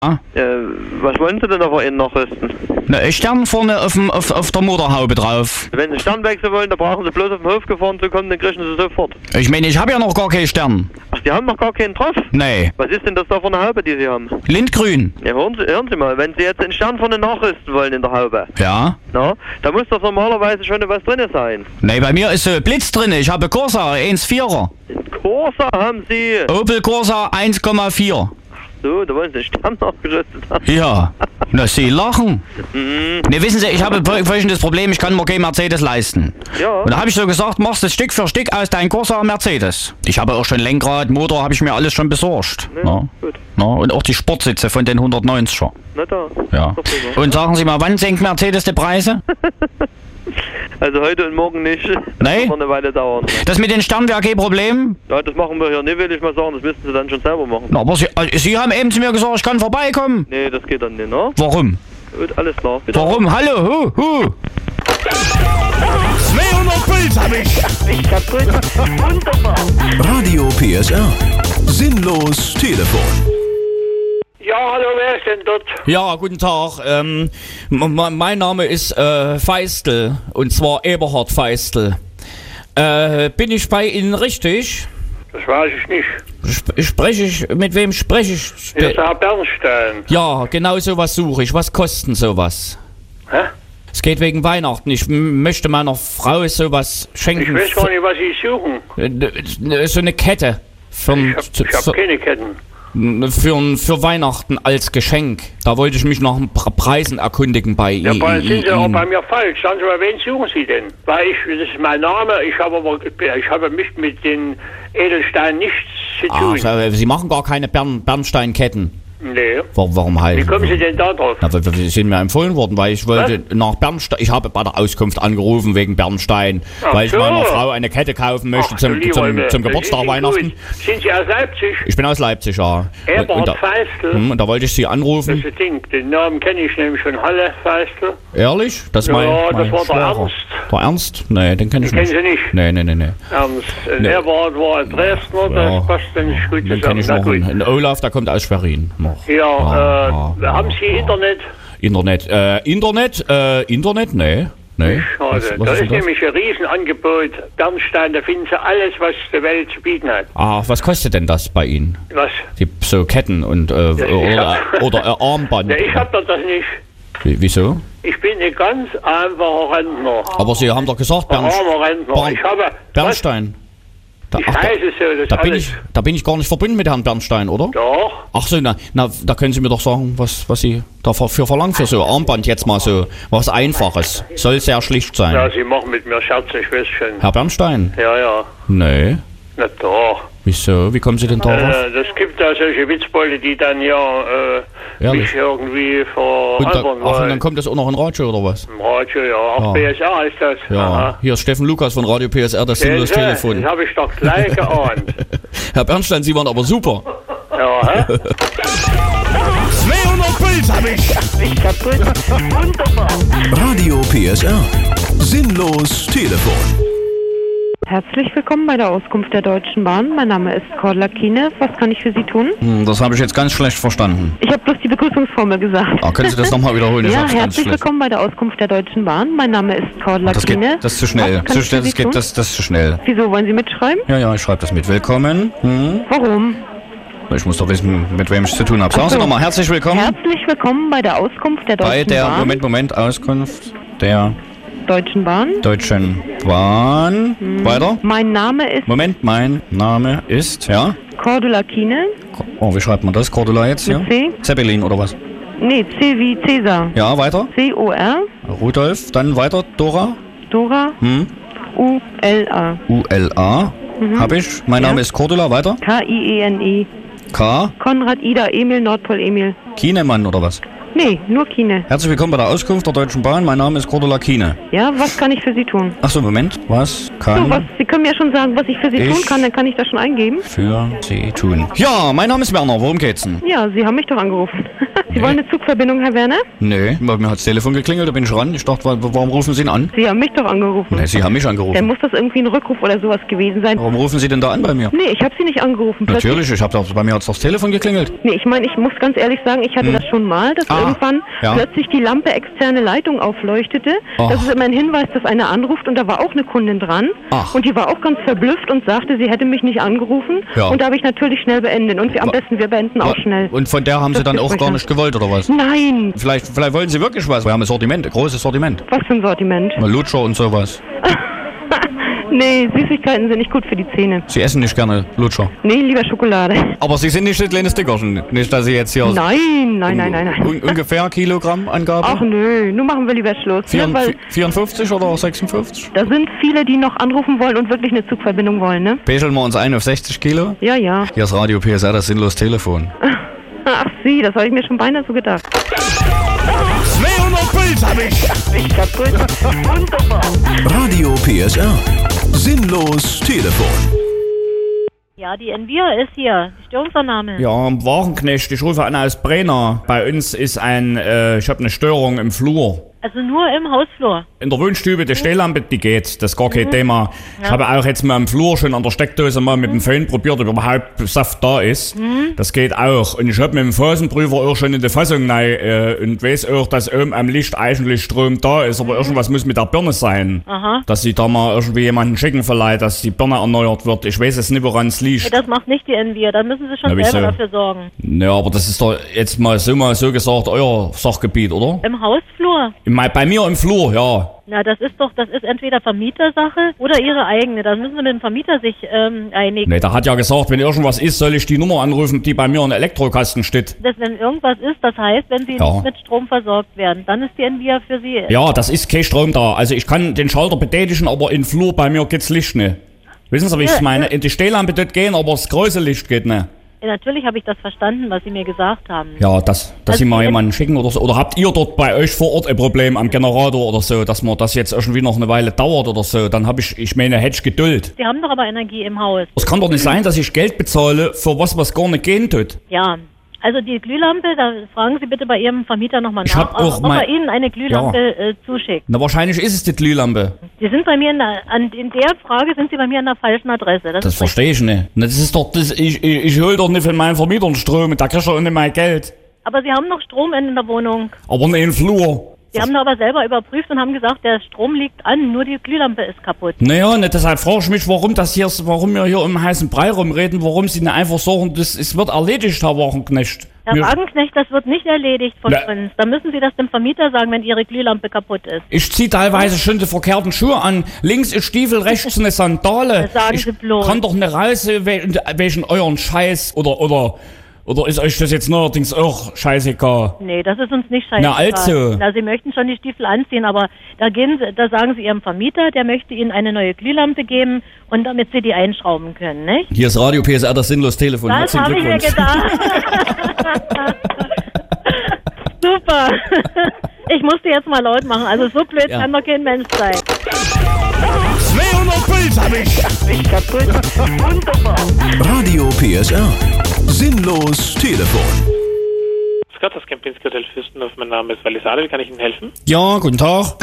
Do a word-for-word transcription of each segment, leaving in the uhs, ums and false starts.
Ah. Äh, was wollen Sie denn aber Ihnen nachrüsten? Ne, Stern vorne auf, dem, auf, auf der Motorhaube drauf. Wenn Sie Stern wechseln wollen, dann brauchen Sie bloß auf den Hof gefahren zu kommen, dann kriegen Sie sofort. Ich meine, ich habe ja noch gar keinen Stern. Ach, Sie haben noch gar keinen drauf? Nee. Was ist denn das da für eine Haube, die Sie haben? Lindgrün. Ja, hören Sie, hören Sie mal, wenn Sie jetzt einen Stern vorne nachrüsten wollen in der Haube, Ja. na, da muss doch normalerweise schon was drin sein. Nee, bei mir ist äh, Blitz drin. Ich habe Corsa eins Komma vierer. Corsa haben Sie. Opel Corsa eins Komma vier. So, da wollen Sie einen Stern nachgerüstet haben. Ja. Na, Sie lachen. Mhm. Ne, wissen Sie, ich habe folgendes Problem, ich kann mir kein Mercedes leisten. Ja. Und da habe ich so gesagt, machst du Stück für Stück aus dein Corsa Mercedes. Ich habe auch schon Lenkrad, Motor, habe ich mir alles schon besorgt. Ja, Na, gut. na, und auch die Sportsitze von den hundertneunziger. Na da. Ja. Doch prima. Und sagen Sie mal, wann senkt Mercedes die Preise? Also heute und morgen nicht. Das Nee? wird noch eine Weile dauern. Das mit den Sternen wäre kein Problem. Ja, das machen wir hier nicht, will ich mal sagen. Das müssten Sie dann schon selber machen. Na, aber Sie, äh, Sie haben eben zu mir gesagt, ich kann vorbeikommen. Nee, das geht dann nicht, ne? Warum? Gut, alles klar. Bitte. Warum? Hallo, hu, hu. zweihundert Puls hab ich. Ich kaputt. Wunderbar. Radio P S R. Sinnlos Telefon. Ja, hallo, wer ist denn dort? Ja, guten Tag. Ähm, m- m- mein Name ist äh, Feistel, und zwar Eberhard Feistel. Äh, bin ich bei Ihnen richtig? Das weiß ich nicht. Sp- spreche ich, mit wem spreche ich? Hier ist Spe der Herr Bernstein. ja, genau sowas suche ich. Was kostet sowas? Hä? Es geht wegen Weihnachten. Ich m- möchte meiner Frau sowas schenken. Ich weiß gar nicht, was Sie suchen. F- äh, so eine Kette. Vom, Ich hab, ich hab für, keine Ketten. für, für Weihnachten als Geschenk. Da wollte ich mich nach den Pre- Preisen erkundigen bei Ja, Ihnen. bei, sind Sie aber bei mir falsch. Sagen Sie mal, wen suchen Sie denn? Weil ich, das ist mein Name, ich habe aber, ich habe mich mit den Edelsteinen nichts zu tun. Ah, Sie machen gar keine Bern, Bernsteinketten. Nee. Wa- Warum halt? Wie kommen Sie denn da drauf? Na, w- w- Sie sind mir empfohlen worden, weil ich wollte nach Bernstein. Ich habe bei der Auskunft angerufen wegen Bernstein, Ach weil ich so. meiner Frau eine Kette kaufen möchte Ach, zum, du lieber zum, Himmel. zum Das Geburtstag ist nicht Weihnachten. gut. Sind Sie aus Leipzig? Ich bin aus Leipzig, ja. Und, und, Eberhard da, Feistel? hm, und da wollte ich Sie Das anrufen. ist das Ding. Den Namen kenne ich nämlich von Halle Feistel. Ehrlich? Das ist Ja, mein, das mein war der Schwager. Ernst. Der Ernst? Nee, den kenne ich Kennen nicht. Sie nicht? Nee, nee, nee, nee. Ernst. Ein Nee. Eberhard war ein Dresdner, Ja. das passt dann nicht gut Den kenne zusammen. ich Na noch. gut. Ein, ein Olaf, der kommt aus Schwerin. Noch. Ja, Ja, äh, ja, haben ja, Sie ja. Internet? Internet. Äh, Internet? Äh, Internet? Nee. Nee. Schade. Was, was da ist ist denn das? nämlich ein Riesenangebot. Bernstein, da finden Sie alles, was die Welt zu bieten hat. Ah, was kostet denn das bei Ihnen? Was? Die so Ketten und äh, ich oder, hab- oder äh, Armband. Ja, ich hab doch das nicht. Wie, wieso? Ich bin ein ganz einfacher Rentner. Aber Sie haben doch gesagt, Ein Bernst armer Rentner. Bern- Ich habe... Bernstein. Da, Ich ach, da, weiß es so, das da bin alles. ich, da bin ich gar nicht verbunden mit Herrn Bernstein, oder? Doch. Ach so, na, na, da können Sie mir doch sagen, was, was Sie da für für verlangen für so Armband jetzt mal so was Einfaches. Soll sehr schlicht sein. Ja, Sie machen mit mir Scherze, ich weiß schon. Herr Bernstein? Ja, ja. Nee. Na doch. Wieso? Wie kommen Sie denn darauf? Äh, das gibt da solche Witzbolle, die dann ja äh, Ehrlich? mich irgendwie Und, da, veralbern ach, und dann wollen. kommt das auch noch in Radio oder was? Im Radio, ja. Auch Ja. B S R ist das. Ja, Aha. hier ist Steffen Lukas von Radio P S R, das Sehen sinnlos Sie, Telefon. Das habe ich doch gleich geahnt. Herr Bernstein, Sie waren aber super. Ja, hä? zweihundert Puls hab ich. Ich kaputt. Wunderbar. Radio P S R. Sinnlos Telefon. Herzlich willkommen bei der Auskunft der Deutschen Bahn. Mein Name ist Cordula Kiene. Was kann ich für Sie tun? Hm, Das habe ich jetzt ganz schlecht verstanden. Ich habe bloß die Begrüßungsformel gesagt. Ah, können Sie das nochmal wiederholen? Ich Ja, hab's ganz herzlich schlecht. willkommen bei der Auskunft der Deutschen Bahn. Mein Name ist Cordula Das Kiene. geht, das ist zu schnell. Was kann Zu ich für schnell, Sie das geht, tun? das, das ist zu schnell. Wieso, wollen Sie mitschreiben? Ja, ja, ich schreibe das mit. Willkommen. Hm? Warum? Ich muss doch wissen, mit wem ich es zu tun habe. Sagen Ach Sie so. nochmal, herzlich willkommen Herzlich willkommen bei der Auskunft der Deutschen bei der, Bahn. Moment, Moment, Auskunft der Deutschen Bahn. Deutschen Bahn. Weiter. Mein Name ist Moment, mein Name ist, ja. Cordula Kiene. Oh, wie schreibt man das? Cordula jetzt hier? Mit C? Zeppelin oder was? Nee, C wie Cäsar. Ja, weiter. C O R, Rudolf, dann weiter. Dora. Dora, Hm? U L A. U L A. Hab ich. Mein Ja. Name ist Cordula. Weiter. K I E N E. K. Konrad Ida Emil Nordpol Emil. Kienemann oder was? Nee, nur Kine. Herzlich willkommen bei der Auskunft der Deutschen Bahn. Mein Name ist Cordula Kine. Ja, was kann ich für Sie tun? Ach so, Moment. Was kann So, was, Sie können mir schon sagen, was ich für Sie Ich- tun kann, dann kann ich das schon eingeben. für Sie tun? Ja, mein Name ist Werner. Worum geht's denn? Ja, Sie haben mich doch angerufen. Sie Nee. wollen eine Zugverbindung, Herr Werner? Nee, bei mir hat das Telefon geklingelt, da bin ich ran. Ich dachte, wa- warum rufen Sie ihn an? Sie haben mich doch angerufen. Nee, Sie haben mich Dann angerufen. muss das irgendwie ein Rückruf oder sowas gewesen sein. Warum rufen Sie denn da an bei mir? Nee, ich habe Sie nicht angerufen. Plötzlich- Natürlich, ich hab doch, bei mir hat das Telefon geklingelt. Nee, ich meine, ich muss ganz ehrlich sagen, ich hatte das schon mal, dass Ah, irgendwann ja. plötzlich die Lampe externe Leitung aufleuchtete. Ach. Das ist immer ein Hinweis, dass einer anruft und da war auch eine Kundin dran. Ach. Und die war auch ganz verblüfft und sagte, sie hätte mich nicht angerufen. Ja. Und da habe ich natürlich schnell beendet. Und wir, am Wa- besten, wir beenden auch schnell. Und von der haben Sie Das dann auch Gespräch gar dann. nicht gewollt, oder was? Nein, Vielleicht, vielleicht wollen Sie wirklich was. Wir haben ein Sortiment, ein großes Sortiment. was für ein Sortiment. Mal Lutscher und sowas. Nee, Süßigkeiten sind nicht gut für die Zähne. Sie essen nicht gerne Lutscher. Nee, lieber Schokolade. Aber Sie sind nicht das kleine Stickerchen. Nicht, dass Sie jetzt hier Nein, nein, nein, nein, nein. Un ungefähr Kilogrammangabe? Ach nö, nun machen wir lieber Schluss. Ne, weil vierundfünfzig oder sechsundfünfzig? da sind viele, die noch anrufen wollen und wirklich eine Zugverbindung wollen, ne? Pegeln wir uns ein auf sechzig Kilo? Ja, ja. Hier ist Radio P S R, das sinnlos Telefon. Ach Sie, das habe ich mir schon beinahe so gedacht. zweihundert Puls hab ich. Wunderbar. Radio P S R. Sinnlos Telefon. Ja, die Envia ist hier. Die Störungsannahme. Ja, Warenknecht, ich rufe an aus Brenner. Bei uns ist ein, äh, ich habe eine Störung im Flur. Also nur im Hausflur. In der Wohnstube, die Stehlampe, die geht, das ist gar kein Thema. Ich Ja. habe auch jetzt mal im Flur schon an der Steckdose mal mit dem Föhn probiert, ob überhaupt Saft da ist. Das geht auch. Und ich habe mit dem Phasenprüfer auch schon in der Fassung rein, äh, und weiß auch, dass oben am Licht eigentlich Strom da ist, aber irgendwas muss mit der Birne sein. Aha. Dass sie da mal irgendwie jemanden schicken vielleicht, dass die Birne erneuert wird. Ich weiß es nicht, woran es Nee, liegt. das macht nicht die Envia. Da müssen Sie schon Na, wieso? selber dafür sorgen. Ja, aber das ist doch jetzt mal so mal so gesagt euer Sachgebiet, oder? Im Hausflur? Im- Bei mir im Flur, ja. Na, das ist doch, das ist entweder Vermietersache oder Ihre eigene. Da müssen Sie mit dem Vermieter sich ähm, einigen. Ne, der hat ja gesagt, wenn irgendwas ist, soll ich die Nummer anrufen, die bei mir in der Elektrokasten steht. Dass, wenn irgendwas ist, das heißt, wenn Sie Ja. nicht mit Strom versorgt werden, dann ist die Envia für Sie. Ja, das ist kein Strom da. Also ich kann den Schalter betätigen, aber im Flur bei mir geht's Licht nicht. Wissen Sie, wie ich Ja, meine? ja. In die Stehlampe dort gehen, aber das große Licht geht nicht. Ja, natürlich habe ich das verstanden, was Sie mir gesagt haben. Ja, das, dass Also Sie mal die- jemanden schicken oder so. Oder habt ihr dort bei euch vor Ort ein Problem am Generator oder so, dass man das jetzt irgendwie noch eine Weile dauert oder so? Dann habe ich, ich meine, hätte ich Geduld. Sie haben doch aber Energie im Haus. Es kann doch nicht sein, dass ich Geld bezahle für was, was gar nicht gehen tut. Ja. Also die Glühlampe, da fragen Sie bitte bei Ihrem Vermieter nochmal Ich nach, hab auch ob, ob mein- er Ihnen eine Glühlampe äh, zuschickt. Na, wahrscheinlich ist es die Glühlampe. Sie sind bei mir in der, an, in der Frage sind Sie bei mir an der falschen Adresse. Das, Das ist verstehe ich nicht. Na, das ist doch, das, ich, ich, ich hol doch nicht von meinen Vermietern Strom, da krieg ich doch nicht mein Geld. richtig. Aber Sie haben noch Strom in der Wohnung. Aber nicht im Flur. Sie haben da aber selber überprüft und haben gesagt, der Strom liegt an, nur die Glühlampe ist kaputt. Naja, ne, deshalb frage ich mich, warum das hier, warum wir hier im heißen Brei rumreden, warum sie nicht einfach sagen, das es wird erledigt, Herr Wagenknecht. Herr Mir- Wagenknecht, das wird nicht erledigt von Na- uns. Da müssen Sie das dem Vermieter sagen, wenn Ihre Glühlampe kaputt ist. Ich zieh teilweise schon die verkehrten Schuhe an. Links ist Stiefel, rechts eine Sandale. Das sagen ich Sie bloß. kann doch nicht raus, we- welchen euren Scheiß oder, oder, oder ist euch das jetzt neuerdings auch scheißegal? Nee, das ist uns nicht scheißegal. Na, also. Na, Sie möchten schon die Stiefel anziehen, aber da gehen Sie, da sagen Sie Ihrem Vermieter, der möchte Ihnen eine neue Glühlampe geben und damit Sie die einschrauben können, nicht? Hier ist Radio P S R, das sinnlos Telefon. Das Herzlichen habe ich mir Glückwunsch. gedacht. Super. Ich musste jetzt mal laut machen. Also so blöd Ja. kann doch kein Mensch sein. zweihundert Puls hab ich. Ich kaputt. Wunderbar. Radio P S R. Sinnlos Telefon. Gott, das Kempinski Hotel Fürstenhof. Mein Name ist Walisade. Wie kann ich Ihnen helfen? Ja, guten Tag.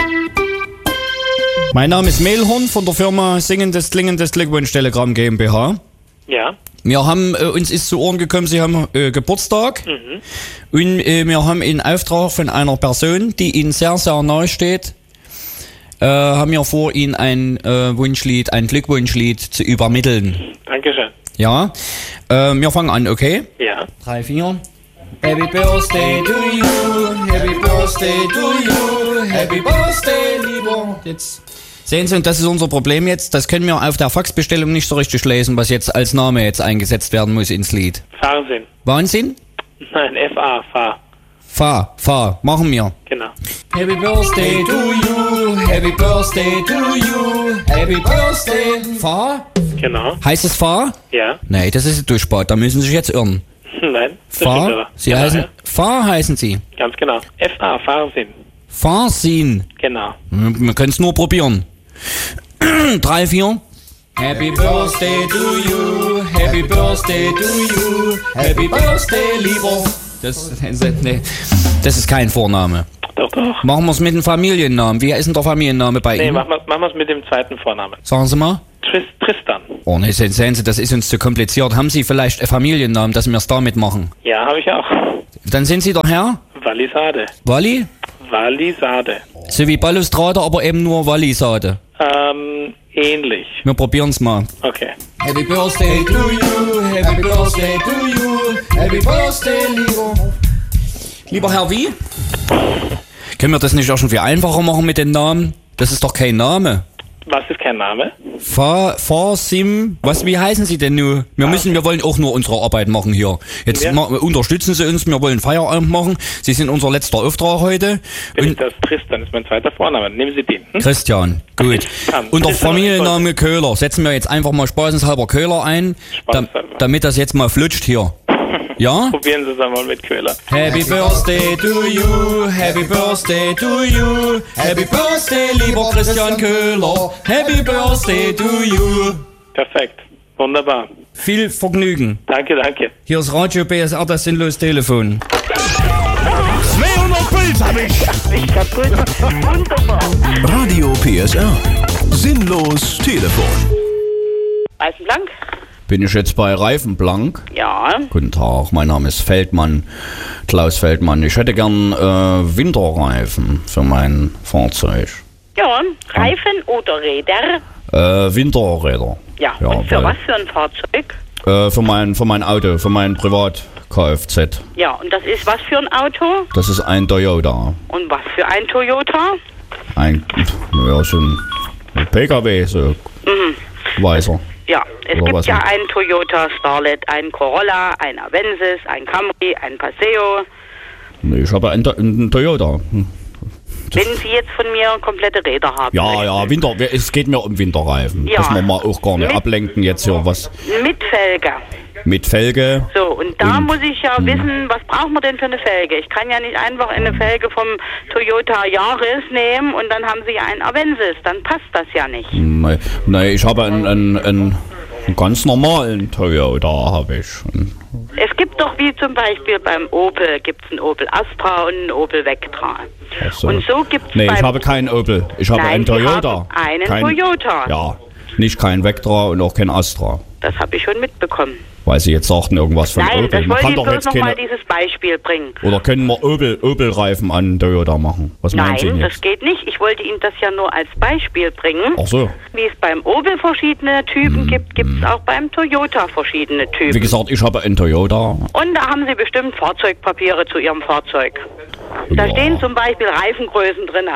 Mein Name ist Mehlhorn von der Firma Singendes Klingendes Glückwunsch Telegramm GmbH. Ja. Wir haben, äh, uns ist zu Ohren gekommen, Sie haben äh, Geburtstag. Mhm. Und äh, wir haben in Auftrag von einer Person, die Ihnen sehr, sehr nahe steht, äh, haben wir vor, Ihnen ein äh, Wunschlied, ein Glückwunschlied zu übermitteln. Dankeschön. Ja, äh, wir fangen an, okay? Ja. Drei, vier. Happy Birthday to you, Happy Birthday to you, Happy Birthday, lieber. Jetzt sehen Sie, und das ist unser Problem jetzt, das können wir auf der Faxbestellung nicht so richtig lesen, was jetzt als Name jetzt eingesetzt werden muss ins Lied. Fahrsinn. Wahnsinn? Nein, F A, Fahr. Fahr, fahr, machen wir. Genau. Happy Birthday to you, Happy Birthday to you, Happy Birthday. Fahr? Genau. Heißt es fahr? Ja. Nee, das ist ein Durchbad, da müssen Sie sich jetzt irren. Nein, das stimmt Fa? aber. Sie Genau, heißen, ja. Fa heißen Sie. Ganz genau. F A, Farsin. Farsin. Genau. Wir können es nur probieren. Drei, vier. Happy Birthday to you, Happy Birthday to you, Happy Birthday, lieber. Das, nee, das ist kein Vorname. Doch, doch. Machen wir es mit dem Familiennamen. Wie ist denn der Familienname bei Nee, Ihnen? machen wir es mit dem zweiten Vornamen. Sagen Sie mal. Tris, Tristan. Oh ne, sehen Sie, das ist uns zu kompliziert. Haben Sie vielleicht einen Familiennamen, dass wir es damit machen? Ja, habe ich auch. Dann sind Sie der Herr? Wallisade. Walli? Wallisade. So wie Balustrade, aber eben nur Wallisade. Ähm, ähnlich. Wir probieren es mal. Okay. Happy Birthday to you, Happy Birthday to you, Happy Birthday, lieber. Lieber Herr wie? Können wir das nicht auch schon viel einfacher machen mit den Namen? Das ist doch kein Name. Was ist kein Name? Fa, Farsim, was, wie heißen Sie denn nun? Wir müssen, wir wollen auch nur unsere Arbeit machen hier. Jetzt Ja. ma, unterstützen Sie uns, wir wollen Feierabend machen. Sie sind unser letzter Auftrag heute. Bin ich Und das Tristan, ist mein zweiter Vorname. Nehmen Sie den. Hm? Christian, gut. Kann. Und der Tristan, Familienname Köhler. Setzen wir jetzt einfach mal spaßenshalber Köhler ein, da, Spaßhalber. damit das jetzt mal flutscht hier. Ja? Probieren Sie es einmal mit Köhler. Happy Birthday to you, Happy Birthday to you, Happy Birthday, lieber Christian Köhler, Happy Birthday to you. Perfekt. Wunderbar. Viel Vergnügen. Danke, danke. Hier ist Radio B S R, das sinnlos Telefon. zweihundert Puls hab ich. Wunderbar. Radio P S R. Sinnlos Telefon. Reifenblank? Bin ich jetzt bei Reifenblank? Ja. Guten Tag, mein Name ist Feldmann, Klaus Feldmann. Ich hätte gern äh, Winterreifen für mein Fahrzeug. Ja, Reifen oder Räder? Äh, Winterräder. Ja, Ja, und für weil- was für ein Fahrzeug? Äh, für mein, für mein Auto, für mein Privat-Kfz. Ja, und das ist was für ein Auto? Das ist ein Toyota. Und was für ein Toyota? Ein, ja, so ein P K W, so weißer. Ja, es Oder gibt was ja nicht? einen Toyota Starlet, einen Corolla, einen Avensis, einen Camry, einen Paseo. Nee, ich habe einen, To- einen Toyota. Hm. Wenn Sie jetzt von mir komplette Räder haben Ja, möchten. ja, Winter, es geht mir um Winterreifen. Ja. Dass wir mal auch gar nicht Mit- ablenken jetzt hier was Mit Felge. mit Felge. So, und da Und- muss ich ja wissen, was braucht man denn für eine Felge? Ich kann ja nicht einfach eine Felge vom Toyota Yaris nehmen und dann haben Sie einen Avensis. Dann passt das ja nicht. Nee, nee, ich habe einen, einen, einen, einen ganz normalen Toyota, habe ich. Es gibt doch wie zum Beispiel beim Opel gibt es einen Opel Astra und einen Opel Vectra. Ach so. Und so gibt es Nee, beim... ich habe keinen Opel. Ich habe Nein, einen Sie Toyota. haben einen kein, Toyota. Ja, nicht kein Vectra und auch kein Astra. Das habe ich schon mitbekommen. Weil Sie jetzt sagten irgendwas von Nein, Opel. das Man wollte kann ich doch bloß jetzt noch mal keine... dieses Beispiel bringen. Oder können wir Opel, Opel-Reifen an Toyota machen? Was meinen Sie Nein, denn das jetzt? geht nicht. Ich wollte Ihnen das ja nur als Beispiel bringen. Ach so. Wie es beim Opel verschiedene Typen gibt, gibt es auch beim Toyota verschiedene Typen. Wie gesagt, ich habe einen Toyota. Und da haben Sie bestimmt Fahrzeugpapiere zu Ihrem Fahrzeug. Da Ja. stehen zum Beispiel Reifengrößen drin.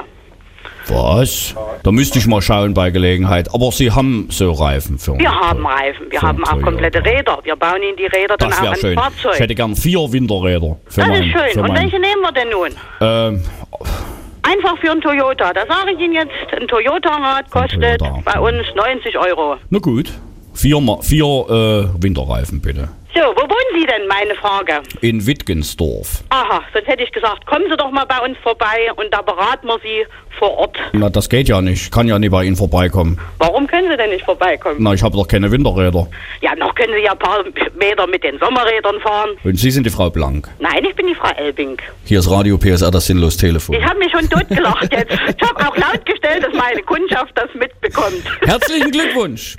Was? Da müsste ich mal schauen bei Gelegenheit. Aber Sie haben so Reifen für Wir einen haben Toy- Reifen, wir für haben einen auch Toyota. komplette Räder. Wir bauen Ihnen die Räder dann Das auch wäre ans schön. Fahrzeug. Ich hätte gern vier Winterräder für Das mein, ist schön. für Und mein, welche nehmen wir denn nun? ähm, Einfach für einen Toyota. Da sage ich Ihnen jetzt, ein Toyota-Rad kostet Toyota. bei uns neunzig Euro. Na gut. Vier, Ma- vier äh, Winterreifen bitte. So, wo wohnen Sie denn, meine Frage? In Wittgensdorf. Aha, sonst hätte ich gesagt, kommen Sie doch mal bei uns vorbei und da beraten wir Sie vor Ort. Na, das geht ja nicht. Ich kann ja nie bei Ihnen vorbeikommen. Warum können Sie denn nicht vorbeikommen? Na, ich habe doch keine Winterräder. Ja, noch können Sie ja ein paar Meter mit den Sommerrädern fahren. Und Sie sind die Frau Blank. Nein, ich bin die Frau Elbing. Hier ist Radio P S R, das sinnlos Telefon. Ich habe mich schon totgelacht jetzt. Ich habe auch laut gestellt, dass meine Kundschaft das mitbekommt. Herzlichen Glückwunsch.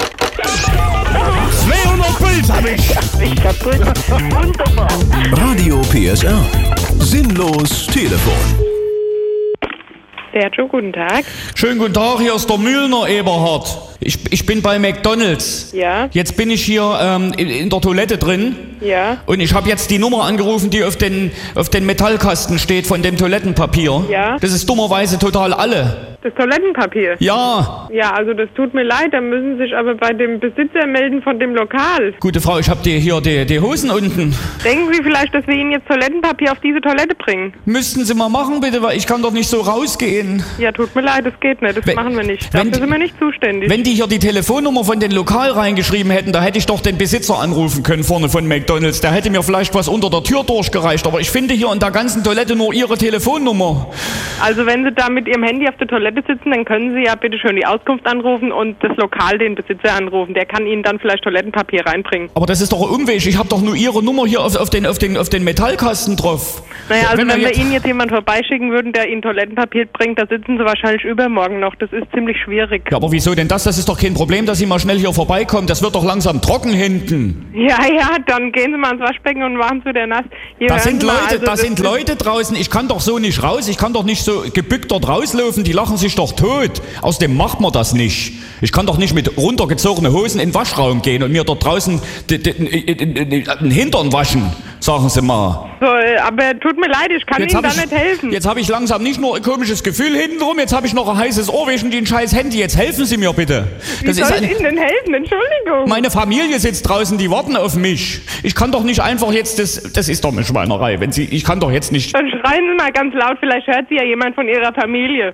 zweihundert Puls hab ich. Ich kaputt. Wunderbar. Radio P S R. Sinnlos Telefon. Sergio, guten Tag. Schönen guten Tag, hier ist der Mühlner Eberhard. Ich, ich bin bei McDonalds. Ja. Jetzt bin ich hier ähm, in, in der Toilette drin. Ja. Und ich habe jetzt die Nummer angerufen, die auf den, auf den Metallkasten steht von dem Toilettenpapier. Ja. Das ist dummerweise total alle. Das Toilettenpapier? Ja. Ja, also das tut mir leid, da müssen Sie sich aber bei dem Besitzer melden von dem Lokal. Gute Frau, ich hab dir hier die, die Hosen unten. Denken Sie vielleicht, dass wir Ihnen jetzt Toilettenpapier auf diese Toilette bringen? Müssten Sie mal machen, bitte, weil ich kann doch nicht so rausgehen. Ja, tut mir leid, das geht nicht, das Wenn- machen wir nicht. wenn- Dafür sind wir nicht zuständig. Wenn die hier die Telefonnummer von den Lokal reingeschrieben hätten, da hätte ich doch den Besitzer anrufen können vorne von McDonald's. Der hätte mir vielleicht was unter der Tür durchgereicht, aber ich finde hier in der ganzen Toilette nur Ihre Telefonnummer. Also wenn Sie da mit Ihrem Handy auf der Toilette sitzen, dann können Sie ja bitte schön die Auskunft anrufen und das Lokal den Besitzer anrufen. Der kann Ihnen dann vielleicht Toilettenpapier reinbringen. Aber das ist doch ein Umweg. Ich habe doch nur Ihre Nummer hier auf, auf, den, auf, den, auf den Metallkasten drauf. Naja, also wenn, Wenn wir wir jetzt- Ihnen jetzt jemand vorbeischicken würden, der Ihnen Toilettenpapier bringt, da sitzen Sie wahrscheinlich übermorgen noch. Das ist ziemlich schwierig. Ja, aber wieso denn das? Das ist doch kein Problem, dass Sie mal schnell hier vorbeikommen. Das wird doch langsam trocken hinten. Ja, ja, dann gehen Sie mal ans Waschbecken und machen Sie wieder nass. Hier, Da hören sind Sie mal, Leute, also da das sind ist- Leute draußen. Ich kann doch so nicht raus. Ich kann doch nicht so gebückt dort rauslaufen. Die lachen sich doch tot. Außerdem macht man das nicht. Ich kann doch nicht mit runtergezogenen Hosen in den Waschraum gehen und mir dort draußen d- d- d- den Hintern waschen. Sagen Sie mal. So, äh, aber tut mir leid, ich kann Jetzt Ihnen hab da ich, nicht helfen. jetzt habe ich langsam nicht nur ein komisches Gefühl hintenrum, jetzt habe ich noch ein heißes Ohr wegen den scheiß Handy. Jetzt helfen Sie mir bitte. Wie Das soll ist ich eine, Ihnen denn helfen? Entschuldigung. meine Familie sitzt draußen, die warten auf mich. Ich kann doch nicht einfach jetzt, das, das ist doch eine Schweinerei. Wenn Sie, ich kann doch jetzt nicht... Dann schreien Sie mal ganz laut, vielleicht hört Sie ja jemand von Ihrer Familie.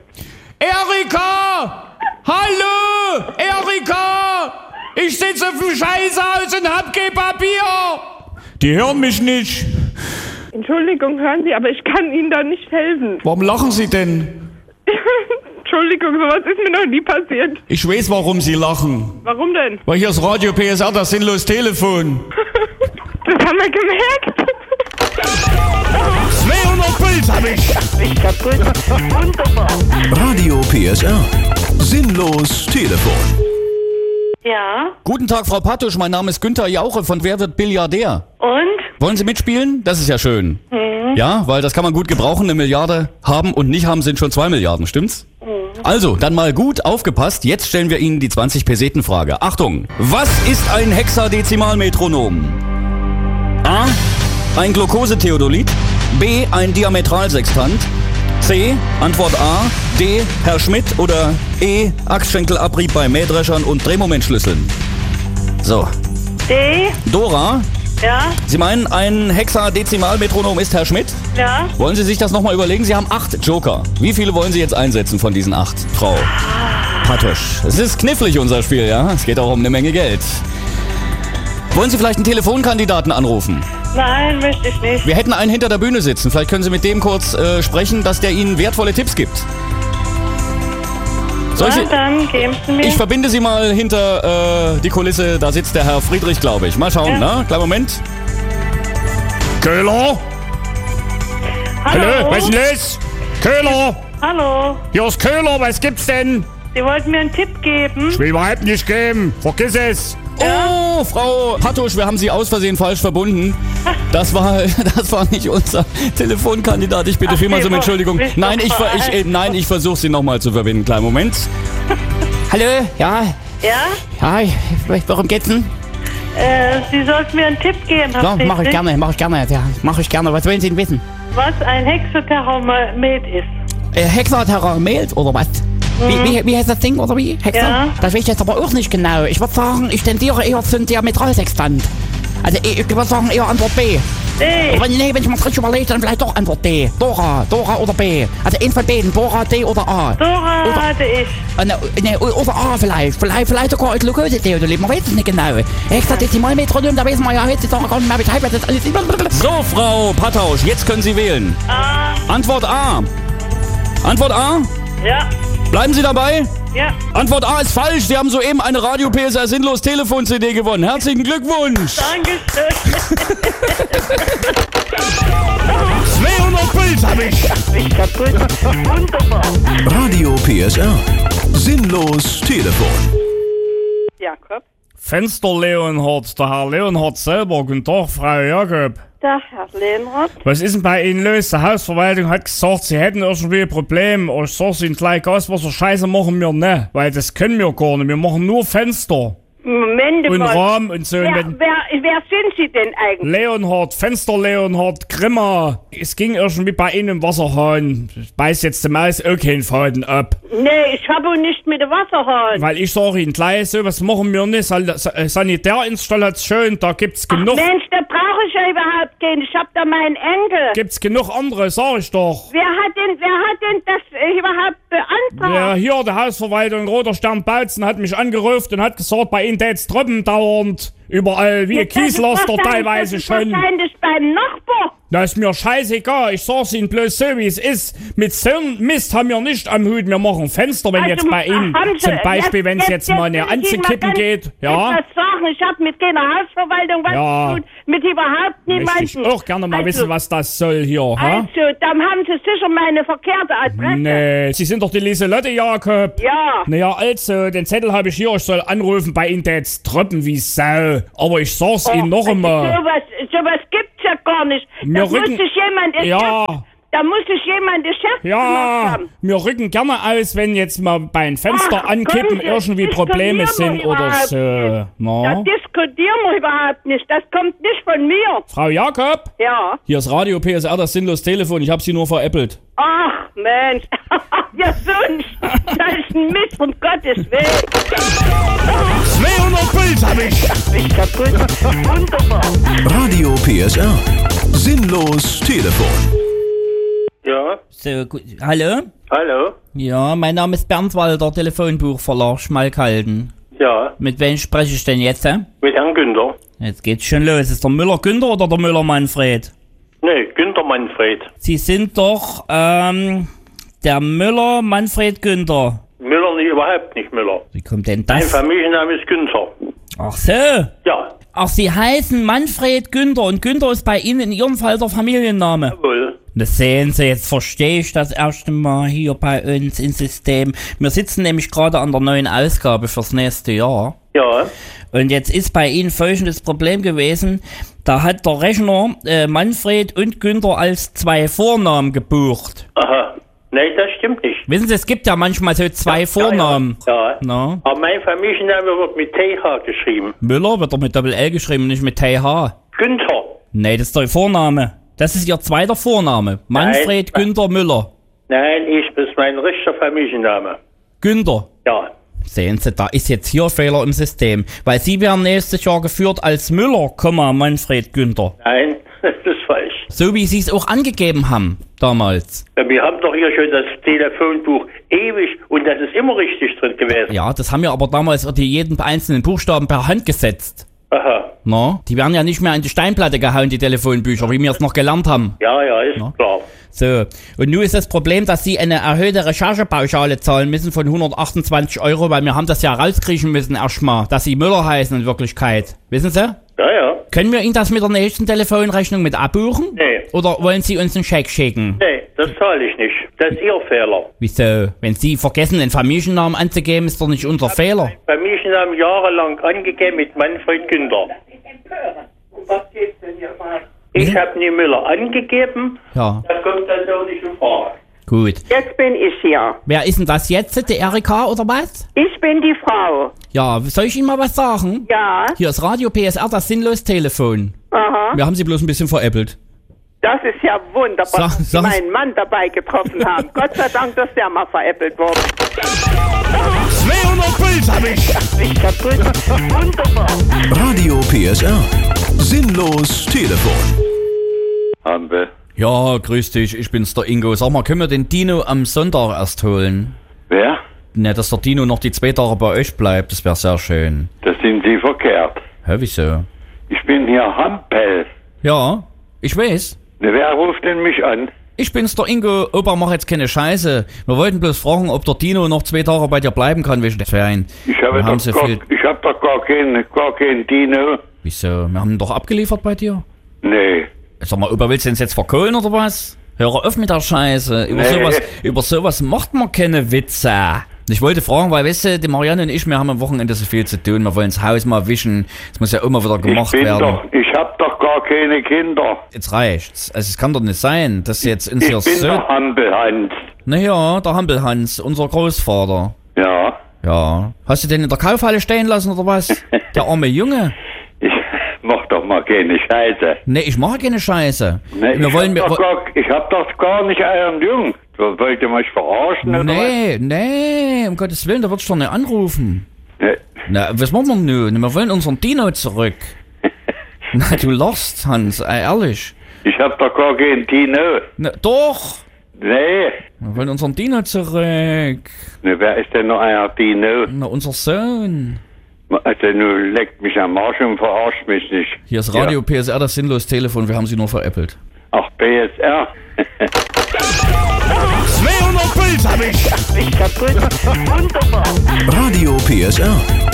Erika! Hallo! Erika! Ich sitze auf dem Scheißhaus und hab kein Papier! Die hören mich nicht. Entschuldigung, hören Sie, aber ich kann Ihnen da nicht helfen. Warum lachen Sie denn? Entschuldigung, sowas ist mir noch nie passiert. Ich weiß, warum Sie lachen. Warum denn? Weil hier ist Radio P S R, das sinnlos Telefon. Das haben wir gemerkt. zweihundert Puls hab ich! Ich kaputt. Wunderbar. Radio P S R. Sinnlos Telefon. Ja. Guten Tag, Frau Pattusch, mein Name ist Günther Jauche von Wer wird Milliardär? Und? Wollen Sie mitspielen? Das ist ja schön. Mhm. Ja, weil das kann man gut gebrauchen. Eine Milliarde haben und nicht haben sind schon zwei Milliarden, stimmt's? Mhm. Also, dann mal gut aufgepasst. Jetzt stellen wir Ihnen die zwanzig Peseten-Frage. Achtung! Was ist ein Hexadezimalmetronom? A. Ein Glukosetheodolit. B. Ein Diametralsextant. C. Antwort A. D. Herr Schmidt. Oder E. Achsschenkelabrieb bei Mähdreschern und Drehmomentschlüsseln. So. D. Dora, Ja. Sie meinen, ein Hexadezimalmetronom ist Herr Schmidt? Ja. Wollen Sie sich das nochmal überlegen? Sie haben acht Joker. Wie viele wollen Sie jetzt einsetzen von diesen acht, Frau Pattusch? Es ist knifflig, unser Spiel, ja? Es geht auch um eine Menge Geld. Wollen Sie vielleicht einen Telefonkandidaten anrufen? Nein, möchte ich nicht. Wir hätten einen hinter der Bühne sitzen. Vielleicht können Sie mit dem kurz äh, sprechen, dass der Ihnen wertvolle Tipps gibt. Solche, Na, dann geben Sie mir. ich verbinde Sie mal hinter äh, die Kulisse. Da sitzt der Herr Friedrich, glaube ich. Mal schauen, Ja. ne? Kleinen Moment. Köhler? Hallo. Was ist denn los? Köhler! Hallo. Hier ist Köhler, was gibt's denn? Sie wollten mir einen Tipp geben. Ich will überhaupt nicht geben. Vergiss es. Oh, Frau Pattusch, wir haben Sie aus Versehen falsch verbunden. Das war, das war nicht unser Telefonkandidat. Ich bitte Ach, vielmals um nee, Entschuldigung. bist Nein, doch ich, ver- ich, äh, nein, ich versuche Sie nochmal zu verbinden. Kleinen Moment. Hallo, ja, Ja? ja, worum geht's denn? Äh, Sie sollten mir einen Tipp geben. Herr Ja, mache ich Friedrich, gerne, mache ich gerne, ja, mache ich gerne. Was wollen Sie denn wissen? Was ein Hexaterromet ist. Äh, Hexaterra mailt oder was? Wie, wie, wie heißt das Ding oder wie? Hexa? Ja. Das weiß ich jetzt aber auch nicht genau. Ich würde sagen, ich tendiere eher zum Diametralsextant. Also ich, ich würde sagen eher Antwort B. D. Aber nee, wenn ich mal richtig überlege, dann vielleicht doch Antwort D. Dora, Dora oder B. Also eins von beiden, Dora, D oder A. Dora Oder- hatte ich. Äh, ne, ne, oder A vielleicht. Vielleicht, vielleicht sogar ein Glukosetheodolit, man weiß es nicht genau. Hexadezimalmetronom, da wissen wir ja heutzutage gar nicht mehr Bescheid, was das alles ist. So, Frau Pattausch, jetzt können Sie wählen. A. Antwort A. Antwort A? Ja. Bleiben Sie dabei? Ja. Antwort A ist falsch. Sie haben soeben eine Radio P S R Sinnlos Telefon C D gewonnen. Herzlichen Glückwunsch. Dankeschön. zweihundert Puls hab ich. Ich kaputt. Wunderbar. Radio P S R. Sinnlos Telefon. Jakob. Fenster Leonhard, der Herr Leonhard selber. Guten Tag, Frau Jakob. Der Herr Lehnrad. Was ist denn bei Ihnen los? Die Hausverwaltung hat gesagt, Sie hätten irgendwie ein Problem. Ich sag Ihnen gleich, Gaswasser Scheiße machen wir nicht. Weil das können wir gar nicht. Wir machen nur Fenster. Moment und mal. Rahm und so. Wer, Wenn- wer, wer sind Sie denn eigentlich? Leonhard, Fenster Leonhard, Grimmer. Es ging irgendwie bei Ihnen im Wasserhahn. Ich beiß jetzt zum Maus auch keinen Faden ab. Nee, ich habe nicht mit dem Wasserhahn. Weil ich sage Ihnen gleich so, was machen wir nicht? Sal- Sa- äh, Sanitärinstallation, da gibt's genug. Mensch, da brauche ich ja überhaupt keinen. Ich hab da meinen Enkel. Gibt's genug andere, sag ich doch. Wer hat denn, wer hat denn das äh, überhaupt beantragt? Ja, hier, der Hausverwaltung Roter Stern Bautzen hat mich angerufen und hat gesagt, bei Ihnen tät's Trüppen dauernd. Überall wie ein Das ist Kieslaster wahrscheinlich- teilweise das ist schon. wahrscheinlich beim Nachbar. Das ist mir scheißegal, ich sag's Ihnen bloß so, wie es ist. Mit so einem Mist haben wir nicht am Hut. Wir machen Fenster, wenn Also, jetzt bei Ihnen, haben Sie- zum Beispiel, wenn es jetzt mal will eine ich Ihnen anzukippen mal geht. ganz Ja, etwas sagen. Ich habe mit keiner Hausverwaltung was Ja. zu tun, mit überhaupt möchte ich niemandem. auch gerne mal also, wissen, was das soll hier. Ha? Also, dann haben Sie sicher meine verkehrte Adresse. Nee, Sie sind doch die Lieselotte Jakob. Ja. Naja, also, den Zettel habe ich hier, ich soll anrufen, bei Ihnen tät's Tröppen wie Sau. Aber ich sag's Ihnen noch also, einmal. Sowas, sowas gibt's ja gar nicht. Wir Da muss rücken- sich jemand das Ja. Scherz- Da muss sich jemand das Scherz gemacht Ja, haben. wir rücken gerne aus, wenn jetzt mal beim Fenster Ach, ankippen kommen Sie, irgendwie Probleme diskutieren sind wir oder überhaupt so. Da Na? diskutieren wir überhaupt nicht. Das kommt nicht von mir. Frau Jakob? Ja. Hier ist Radio P S R, das sinnlos Telefon. Ich habe Sie nur veräppelt. Ach, Mensch. Ja, sonst. Das ist ein Mist, um Gottes Willen. zweihundert Puls hab ich. Ich kaputt. Wunderbar. Radio P S R. Sinnlos Telefon. Ja, So, gut. Hallo? hallo? Ja, mein Name ist Bernd Walter, Telefonbuchverlag Schmalkalden. Ja, Mit wem spreche ich denn jetzt, hä? mit Herrn Günther. Jetzt geht's schon los. Ist der Müller Günther oder der Müller Manfred? Nee, Günther Manfred. Sie sind doch, ähm, der Müller Manfred Günther. Müller nicht, überhaupt nicht Müller. Wie kommt denn Mein das? Familienname ist Günther. Ach so. Ja, Ach, Sie heißen Manfred Günther und Günther ist bei Ihnen in Ihrem Fall der Familienname. jawohl. Das sehen Sie, jetzt verstehe ich das erste Mal hier bei uns im System. Wir sitzen nämlich gerade an der neuen Ausgabe fürs nächste Jahr. Ja, Und jetzt ist bei Ihnen folgendes Problem gewesen. Da hat der Rechner äh, Manfred und Günther als zwei Vornamen gebucht. aha. Nee, das stimmt nicht. Wissen Sie, es gibt ja manchmal so zwei Ja, Vornamen. Ja, ja. Na? Aber mein Familienname wird mit T H geschrieben. Müller wird doch mit Doppel-L geschrieben, nicht mit T H. Günther. Nee, das ist der Vorname. Das ist Ihr zweiter Vorname. Manfred Nein. Günther Müller. Nein, ich bin mein richtiger Familienname. Günther. Ja. Sehen Sie, da ist jetzt hier Fehler im System. Weil Sie werden nächstes Jahr geführt als Müller, Manfred Günther. Nein, das ist falsch. So wie Sie es auch angegeben haben, damals. Ja, wir haben doch hier schon das Telefonbuch ewig und das ist immer richtig drin gewesen. Ja, das haben wir aber damals die jeden einzelnen Buchstaben per Hand gesetzt. Aha. Na? Die werden ja nicht mehr an die Steinplatte gehauen, die Telefonbücher, wie wir es noch gelernt haben. Ja, ja, ist Ja. klar. So, und nun ist das Problem, dass Sie eine erhöhte Recherchepauschale zahlen müssen von hundertachtundzwanzig Euro, weil wir haben das ja rauskriechen müssen erstmal, dass Sie Müller heißen in Wirklichkeit. Wissen Sie? Ja, ja. Können wir Ihnen das mit der nächsten Telefonrechnung mit abbuchen? Nee. Oder wollen Sie uns einen Scheck schicken? Nee, das zahle ich nicht. Das ist Ihr Fehler. Wieso? Wenn Sie vergessen, den Familiennamen anzugeben, ist doch nicht unser Fehler. Familiennamen jahrelang angegeben mit Manfred Günther. Ich habe nie Müller angegeben. Ja, Das kommt dann so nicht in Frage. gut. Jetzt bin ich hier. Wer ist denn das jetzt? Die Erika oder was? Ich bin die Frau. Ja, soll ich Ihnen mal was sagen? Ja. Hier ist Radio P S R, das Sinnlos-Telefon. Aha. Wir haben Sie bloß ein bisschen veräppelt. Das ist ja wunderbar, Sa- dass Sie sagen Sie- meinen Mann dabei getroffen haben. Gott sei Dank, dass der mal veräppelt wurde. zweihundert Puls hab ich. Ich kaputt. Wunderbar. Radio P S R. Sinnlos Telefon. Ambe. Ja, grüß dich, ich bin's, der Ingo. Sag mal, können wir den Dino am Sonntag erst holen? Wer? Ne, dass der Dino noch die zwei Tage bei euch bleibt, das wäre sehr schön. Das sind Sie verkehrt. Hä, wieso? Ich bin hier Hampel. Ja, ich weiß. Ne, wer ruft denn mich an? Ich bin's, der Ingo. Opa, mach jetzt keine Scheiße. Wir wollten bloß fragen, ob der Dino noch zwei Tage bei dir bleiben kann wegen der Ferien. Ich habe Wir haben doch, so gar, viel... ich hab doch gar keinen gar kein Dino. Wieso? Wir haben ihn doch abgeliefert bei dir? Nee. Sag mal, Opa, willst du uns jetzt verkohlen oder was? Hör auf mit der Scheiße. Über, Nee. sowas, über sowas macht man keine Witze. Ich wollte fragen, weil, weißt du, die Marianne und ich, wir haben am Wochenende so viel zu tun. Wir wollen das Haus mal wischen. Es muss ja immer wieder gemacht ich bin werden. doch, ich hab doch gar keine Kinder. Jetzt reicht's. Also es kann doch nicht sein, dass jetzt uns Ich hier bin so... der Hampel Hans. Naja, der Hampelhans, unser Großvater. Ja. Ja. Hast du den in der Kaufhalle stehen lassen oder was? Der arme Junge. Ich mach doch mal keine Scheiße. Nee, ich mache keine Scheiße. Nee, wir ich, wollen, hab wir, doch gar, ich hab doch gar nicht euren Jungen. So, wollt ihr mich verarschen oder Nee, nee, um Gottes Willen, da würdest du doch nicht anrufen. Nee. Na, was machen wir nun? Wir wollen unseren Dino zurück. Na, du lachst, Hans, ey, ehrlich. Ich hab doch gar keinen Dino. Na, doch. Nee. Wir wollen unseren Dino zurück. Ne, wer ist denn noch euer Dino? Na, unser Sohn. Also, nun leckt mich am Arsch und verarscht mich nicht. Hier ist Radio ja. P S R, das sinnlos Telefon, wir haben sie nur veräppelt. Ach, P S R? zweihundert Puls hab ich! Ich kaputt. Wunderbar. Radio P S R.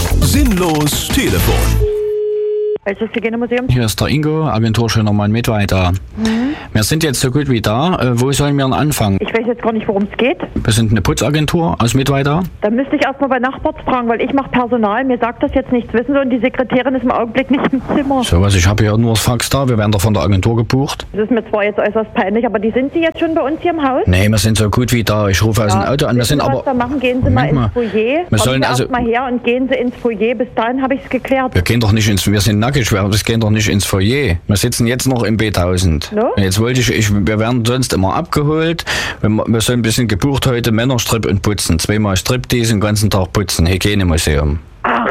Sinnlos Telefon. Welches Hygienemuseum? Hier ist der Ingo, Agentur Schöner Mann Mittweida. Mhm. Wir sind jetzt so gut wie da. Äh, wo sollen wir denn anfangen? Ich weiß jetzt gar nicht, worum es geht. Wir sind eine Putzagentur aus Mittweida. Da müsste ich erstmal bei Nachbarts fragen, weil ich mache Personal. Mir sagt das jetzt nichts. Wissen Sie, und die Sekretärin ist im Augenblick nicht im Zimmer. So was, ich habe ja nur das Fax da. Wir werden doch von der Agentur gebucht. Das ist mir zwar jetzt äußerst peinlich, aber die sind Sie jetzt schon bei uns hier im Haus? Nee, wir sind so gut wie da. Ich rufe aus ja, dem Auto an. Wir sind was aber... da machen, gehen Sie mal ins Foyer. Wir sollen Sie also... erst mal her und gehen Sie ins Foyer. Bis dahin habe ich es geklärt. Wir gehen doch nicht ins... Wir sind nackig. Wir gehen doch nicht ins Foyer. Wir sitzen jetzt noch im B tausend. No? Jetzt wollte ich... ich wir werden sonst immer abgeholt. Wir, wir sind ein bisschen gebucht heute. Männerstrip und putzen. Zweimal Striptease den ganzen Tag putzen. Hygienemuseum. Ach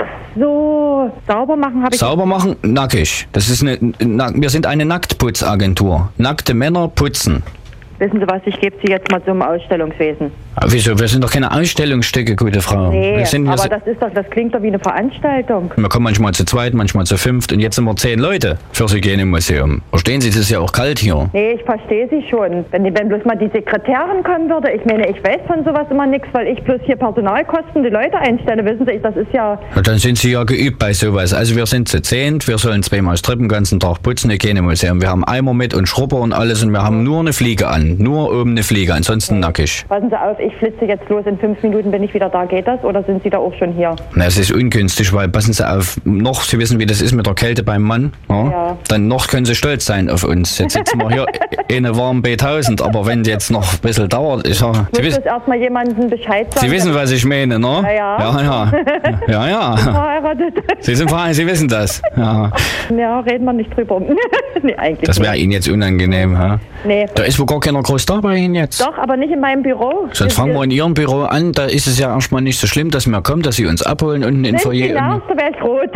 so. Sauber machen habe ich... Sauber machen? Nackig. Das ist eine... Na, wir sind eine Nacktputzagentur. Nackte Männer putzen. Wissen Sie was, ich gebe Sie jetzt mal zum Ausstellungswesen. Aber wieso? Wir sind doch keine Ausstellungsstücke, gute Frau. Nee, wir sind, wir aber sind, das ist doch, das klingt doch wie eine Veranstaltung. Wir kommen manchmal zu zweit, manchmal zu fünft und jetzt sind wir zehn Leute fürs Hygienemuseum. Verstehen Sie, es ist ja auch kalt hier. Nee, ich verstehe Sie schon. Wenn, die, wenn bloß mal die Sekretärin kommen würde, ich meine, ich weiß von sowas immer nichts, weil ich bloß hier Personalkosten die Leute einstelle, wissen Sie, das ist ja... Na, dann sind Sie ja geübt bei sowas. Also wir sind zu zehnt, wir sollen zweimal strippen, den ganzen Tag putzen, Hygienemuseum. Wir haben Eimer mit und Schrubber und alles und wir haben nur eine Fliege an, nur oben eine Fliege, ansonsten okay. Nackig. Passen Sie auf, ich flitze jetzt los, in fünf Minuten bin ich wieder da. Geht das oder sind Sie da auch schon hier? Na, es ist ungünstig, weil, passen Sie auf, noch, Sie wissen, wie das ist mit der Kälte beim Mann. Ja? Ja. Dann noch können Sie stolz sein auf uns. Jetzt sitzen wir hier in einer warmen B tausend, aber wenn jetzt noch ein bisschen dauert, ich sag, Sie wissen erstmal jemandem Bescheid sagen. Sie wissen, was ich meine, ne? Ja, ja. Ja, ja. ja, ja. Verheiratet. Sie sind verheiratet, Sie wissen das. Ja, ja reden wir nicht drüber. nee, eigentlich das wäre Ihnen jetzt unangenehm, ha? Nee. Da ist wohl gar keiner groß da bei Ihnen jetzt. Doch, aber nicht in meinem Büro. Sonst fangen wir in Ihrem Büro an, da ist es ja erstmal nicht so schlimm, dass wir kommen, dass Sie uns abholen unten im Foyer. Ja, da wäre ich rot.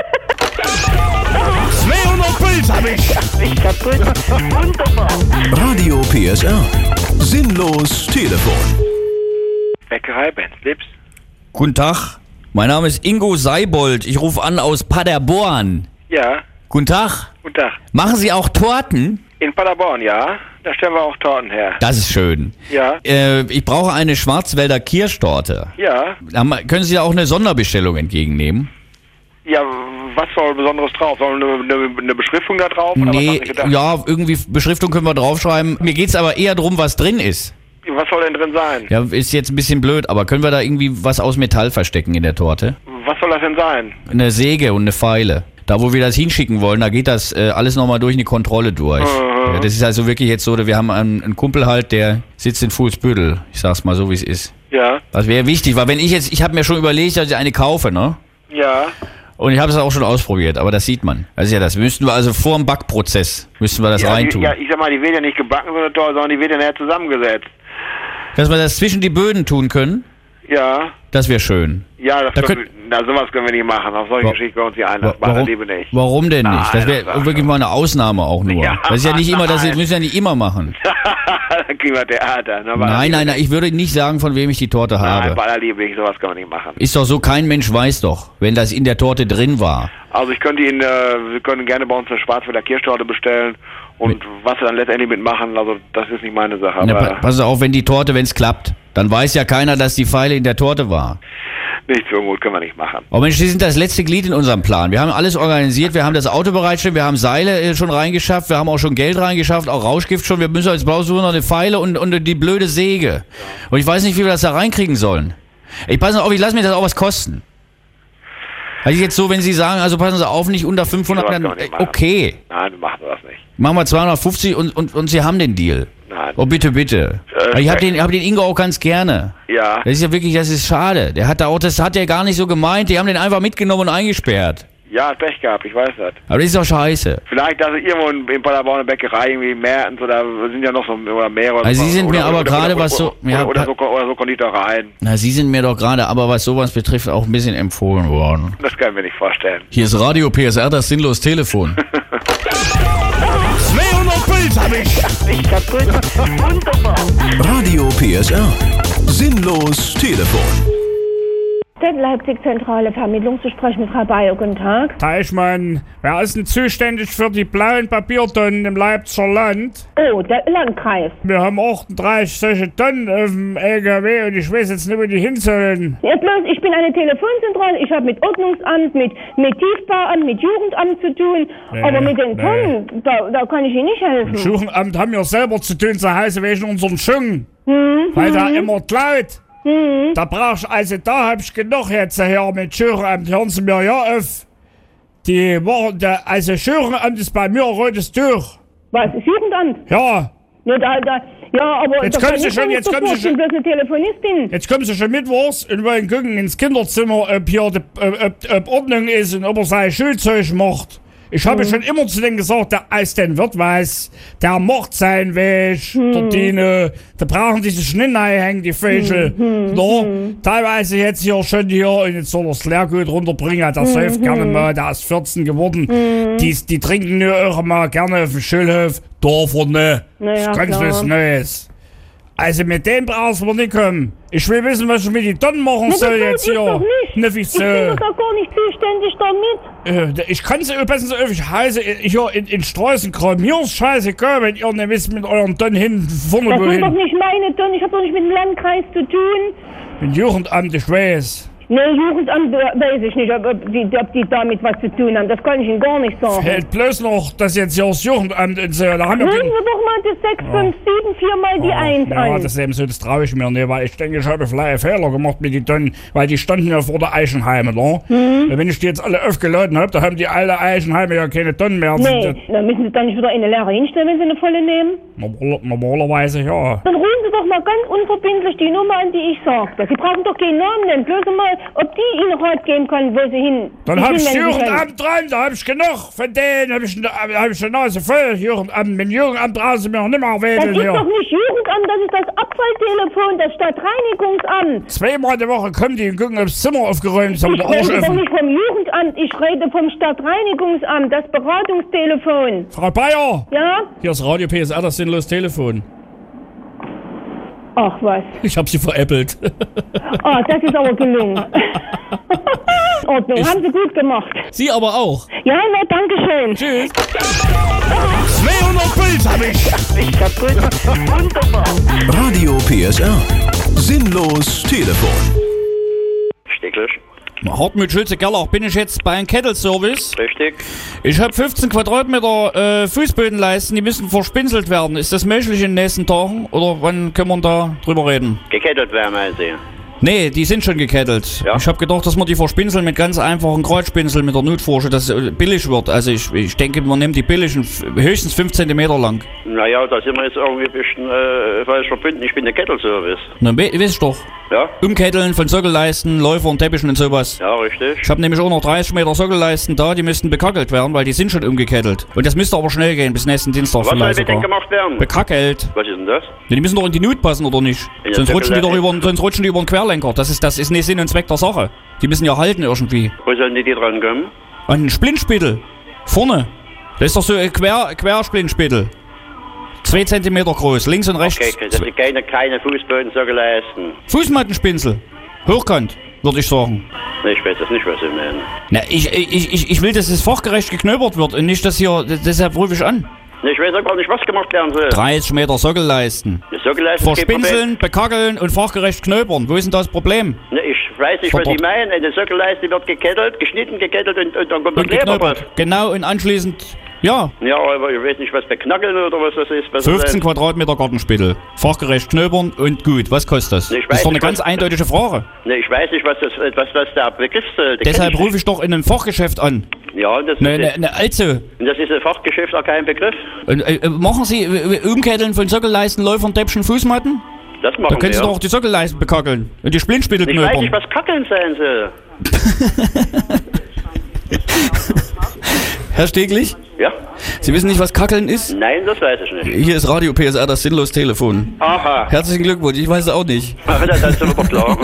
zweihundert Puls hab ich! Ich kaputt. Wunderbar. Radio P S R. Sinnlos Telefon. Bäckerei Ben Slips. Guten Tag, mein Name ist Ingo Seibold. Ich rufe an aus Paderborn. Ja. Guten Tag. Guten Tag. Machen Sie auch Torten? In Paderborn, ja. Da stellen wir auch Torten her. Das ist schön. Ja. Äh, ich brauche eine Schwarzwälder Kirschtorte. Ja. Können Sie da auch eine Sonderbestellung entgegennehmen? Ja, was soll Besonderes drauf? Soll eine, eine, eine Beschriftung da drauf? Oder nee, was ja, irgendwie Beschriftung können wir draufschreiben. Mir geht's aber eher darum, was drin ist. Was soll denn drin sein? Ja, ist jetzt ein bisschen blöd, aber können wir da irgendwie was aus Metall verstecken in der Torte? Was soll das denn sein? Eine Säge und eine Feile. Da, wo wir das hinschicken wollen, da geht das äh, alles nochmal durch eine Kontrolle durch. Mhm. Ja, das ist also wirklich jetzt so, wir haben einen, einen Kumpel halt, der sitzt in Fuhlsbüttel. Ich sag's mal so, wie es ist. Ja. Das wäre wichtig, weil wenn ich jetzt, ich habe mir schon überlegt, dass ich eine kaufe, ne? Ja. Und ich habe es auch schon ausprobiert, aber das sieht man. Das ist ja das. Müssten wir also vor dem Backprozess, müssten wir das ja, reintun. Die, ja, ich sag mal, die wird ja nicht gebacken, so eine Torte, sondern die wird ja näher zusammengesetzt. Dass wir das zwischen die Böden tun können? Ja. Das wäre schön. Ja, das da können, na, sowas können wir nicht machen. Auf solche Geschichten können wir uns nicht einlassen. Warum, Liebe nicht. warum denn nicht? Das wäre wirklich mal eine Ausnahme auch nur. Ja, das ist ja nicht immer, das müssen wir ja nicht immer machen. Dann kriegen wir Theater. Ne, nein, nein, nein, ich würde nicht sagen, von wem ich die Torte habe. Nein, bei aller Liebe nicht, sowas kann man nicht machen. Ist doch so, kein Mensch weiß doch, wenn das in der Torte drin war. Also ich könnte Ihnen, äh, wir können gerne bei uns eine Schwarzwälder Kirschtorte bestellen und mit, was wir dann letztendlich mitmachen, also das ist nicht meine Sache. Ne, aber pass auf, wenn die Torte, wenn es klappt, dann weiß ja keiner, dass die Feile in der Torte war. Nicht so gut, können wir nicht machen. Oh Mensch, Sie sind das letzte Glied in unserem Plan. Wir haben alles organisiert, wir haben das Auto bereitstellen, wir haben Seile äh, schon reingeschafft, wir haben auch schon Geld reingeschafft, auch Rauschgift schon. Wir müssen als brauchst du noch eine Feile und, und die blöde Säge. Und ich weiß nicht, wie wir das da reinkriegen sollen. Ich passe auf, ich lasse mir das auch was kosten. Also jetzt so, wenn Sie sagen, also passen Sie auf, nicht unter fünfhundert, dann, okay. Nein, wir machen das nicht. Machen wir zweihundertfünfzig und, und, und Sie haben den Deal. Nein. Oh, bitte, bitte. Äh, ich hab den, hab den Ingo auch ganz gerne. Ja. Das ist ja wirklich, das ist schade. Der hat da auch, das hat er gar nicht so gemeint. Die haben den einfach mitgenommen und eingesperrt. Ja, hat Pech gehabt, ich weiß das. Aber das ist doch scheiße. Vielleicht, dass irgendwo in, in Paderborn eine Bäckerei, irgendwie Mertens oder sind ja noch so oder mehrere. Also Sie sind oder, mir aber oder, gerade oder, was so... Oder, Ja, oder, so, oder so Konditoreien. Na, Sie sind mir doch gerade, aber was sowas betrifft, auch ein bisschen empfohlen worden. Das können wir nicht vorstellen. Hier ist Radio P S R, das sinnlos Telefon. zweihundert Puls hab ich. Ich kaputt. Wunderbar. Radio P S R. Sinnlos Telefon. Leipzig-Zentrale Vermittlung zu sprechen mit Frau Bayer. Guten Tag. Teichmann, wer ist denn zuständig für die blauen Papiertonnen im Leipziger Land? Oh, der Landkreis. Wir haben achtunddreißig solche Tonnen auf dem L K W und ich weiß jetzt nicht, wo die hin sollen. Ja, bloß, ich bin eine Telefonzentrale. Ich habe mit Ordnungsamt, mit, mit Tiefbauamt, mit Jugendamt zu tun. Nee, aber mit den nee. Tonnen, da, da kann ich Ihnen nicht helfen. Im Jugendamt haben wir selber zu tun, so heiße wegen unseren Schungen. Hm, Weil da hm. immer klaut. Hm. Da brauch ich, also da hab ich genug jetzt hier mit Jugendamt. Hören Sie mir ja auf. Die machen, da, also Jugendamt ist bei mir ein rotes Tuch. Was, ist Jugendamt? Ja. Ja, da, da, ja, aber Jetzt da kommen kann Sie ich schon, doch nicht jetzt so kommen Sie vorstellen, schon. bloß eine Telefonistin. Jetzt kommen Sie schon mittwochs und wollen gucken ins Kinderzimmer, ob hier die, ob, ob Ordnung ist und ob er sein Schulzeug macht. Ich habe Hm. schon immer zu denen gesagt, der aus den wird weiß, der macht seinen Weg, Hm. der Dino, da brauchen die sich nicht hängen, die Vögel. Hm. No? Hm. Teilweise jetzt hier schon hier und jetzt soll er das Lehrgut runterbringen, der Hm. säuft gerne Hm. mal, der ist vierzehn geworden. Hm. Die, die trinken nur auch mal gerne auf dem Schulhof, Dorfer ne. Na ja, das ist ganz klar. was Neues. Also mit dem brauchst du nicht kommen. Ich will wissen, was ich mit den Tonnen machen Na, das soll weiß jetzt ich hier. doch nicht. Ne, Ich wieso? bin doch da gar nicht zuständig damit. Äh, Ich kann sie passen Sie auf, ich heiße hier in, in Straßenkram. Mir ist scheißegal, wenn ihr nicht wisst mit euren Tonnen hin vorne Das sind doch wohin. nicht meine Tonnen. Ich habe doch nicht mit dem Landkreis zu tun. Mit Jugendamt, ich weiß. Ne, Jugendamt äh, weiß ich nicht, ob, ob, die, ob die damit was zu tun haben. Das kann ich Ihnen gar nicht sagen. Fällt bloß noch, dass jetzt hier das Jugendamt und so. Da haben wir Hören kein- Sie doch mal das sechs fünf sieben vier mal die eins Ja, ein. das ist eben so, das traue ich mir nicht, weil ich denke, ich habe vielleicht einen Fehler gemacht mit den Tonnen, weil die standen ja vor der Eichenheime, ne? Mhm. Und wenn ich die jetzt alle aufgeladen habe, da haben die alle Eichenheime ja keine Tonnen mehr. Nee, dann müssen Sie dann nicht wieder eine leere hinstellen, wenn Sie eine volle nehmen. Normal, normalerweise ja. Dann rufen Sie doch mal ganz unverbindlich die Nummer an, die ich sagte. Sie brauchen doch keinen Namen nennen, bloß mal, ob die Ihnen Rat geben können, wo Sie hin. Dann sich hab ich hinwenden können. Jugendamt dran, da hab ich genug von denen, hab ich, hab ich die Nase voll. Jugendamt, mit Jugendamt brauchen Sie mir noch nicht mehr Das wählen ist hier. doch nicht Jugendamt, das ist das Abfalltelefon, das Stadtreinigungsamt. Zweimal die Woche kommen die und gucken, ob das Zimmer aufgeräumt ist, aber Ich der Arsch rede doch offen. nicht vom Jugendamt, ich rede vom Stadtreinigungsamt, das Beratungstelefon. Frau Bayer! Ja? Hier ist Radio P S R, das sinnlos Telefon. Ach was. Ich hab sie veräppelt. Ah, das ist aber gelungen. Ordnung, Ich- haben Sie gut gemacht. Sie aber auch. Ja, na, danke schön. Tschüss. zweihundert Puls hab ich. Ich kaputt. Wunderbar. Radio P S R. Sinnlos Telefon. Stecklich. Hartmut Schulze-Gerlach, bin ich jetzt bei einem Kettle-Service? Richtig. Ich habe fünfzehn Quadratmeter äh, Fußbodenleisten, die müssen verspinselt werden. Ist das möglich in den nächsten Tagen? Oder wann können wir da drüber reden? Gekettet werden, meinen Sie? Nee, die sind schon gekettelt. Ja. Ich habe gedacht, dass wir die verspinseln mit ganz einfachen Kreuzspinseln mit der Notforsche, dass es äh, billig wird. Also ich, ich denke, man nimmt die billigen, f- höchstens fünf Zentimeter lang. Naja, da sind wir jetzt irgendwie ein bisschen äh, falsch verbunden. Ich bin der Kettelservice. Na, we weißt du doch. Ja? Umketteln von Sockelleisten, Läufer und Teppichen und sowas. Ja, richtig. Ich habe nämlich auch noch dreißig Meter Sockelleisten da, die müssten bekackelt werden, weil die sind schon umgekettelt. Und das müsste aber schnell gehen, bis nächsten Dienstag Was soll vielleicht mit denen sogar. gemacht werden? Bekackelt. Was ist denn das? Ja, die müssen doch in die Nut passen, oder nicht? Ja, Sonst das rutschen, die ist doch ja- über, sonst rutschen die über den Querlenker. Das ist, das ist nicht Sinn und Zweck der Sache. Die müssen ja halten irgendwie. Wo sollen die, die dran kommen? An den Splintspittel. Vorne. Das ist doch so ein Quer, Quersplintspittel. Zwei Zentimeter groß, links und rechts. Okay, das sind keine, keine Fußböden so geleisten. Fußmattenspinsel. Hochkant, würde ich sagen. Ich weiß das nicht, was Sie meinen. Na, ich, ich, ich, ich will, dass es fachgerecht geknöbert wird und nicht, dass hier, deshalb rufe ich an. Ich weiß auch gar nicht, was gemacht werden soll. dreißig Meter Sockelleisten. Das so geleistet ist kein Problem. Verspinseln, bekackeln und fachgerecht knöbern. Wo ist denn das Problem? Ne, ich weiß nicht, was Sie Verdammt. meinen. Eine Sockelleiste wird gekettelt, geschnitten, gekettelt und, und dann kommt Und der Kleber drauf. geknöbert. Genau, und anschließend Ja. Ja, aber ich weiß nicht, was beknackeln oder was das ist. Was fünfzehn das Quadratmeter Gartenspittel. Fachgerecht knöbern und gut. Was kostet das? Nee, ich Das ist weiß doch eine nicht, ganz was- eindeutige Frage. Ne, ich weiß nicht, was das, was das der Begriff soll. Deshalb rufe ich doch in einem Fachgeschäft an. Ja, das Ne, ist, ne, ne, also, und das ist ein Fachgeschäft auch kein Begriff. äh, äh, machen Sie äh, Umketteln von Sockelleisten, Läufern, Täppchen, Fußmatten? Das Da machen können Sie wir. doch auch die Sockelleisten bekackeln. Und die Splintspittel Ich weiß nicht, knöpern. was Kackeln sein soll. Herr Steglich? Ja? Sie wissen nicht, was Kackeln ist? Nein, das weiß ich nicht. Hier ist Radio P S R, das sinnlos Telefon. Aha. Herzlichen Glückwunsch, ich weiß es auch nicht. Ach, das ist aber klar.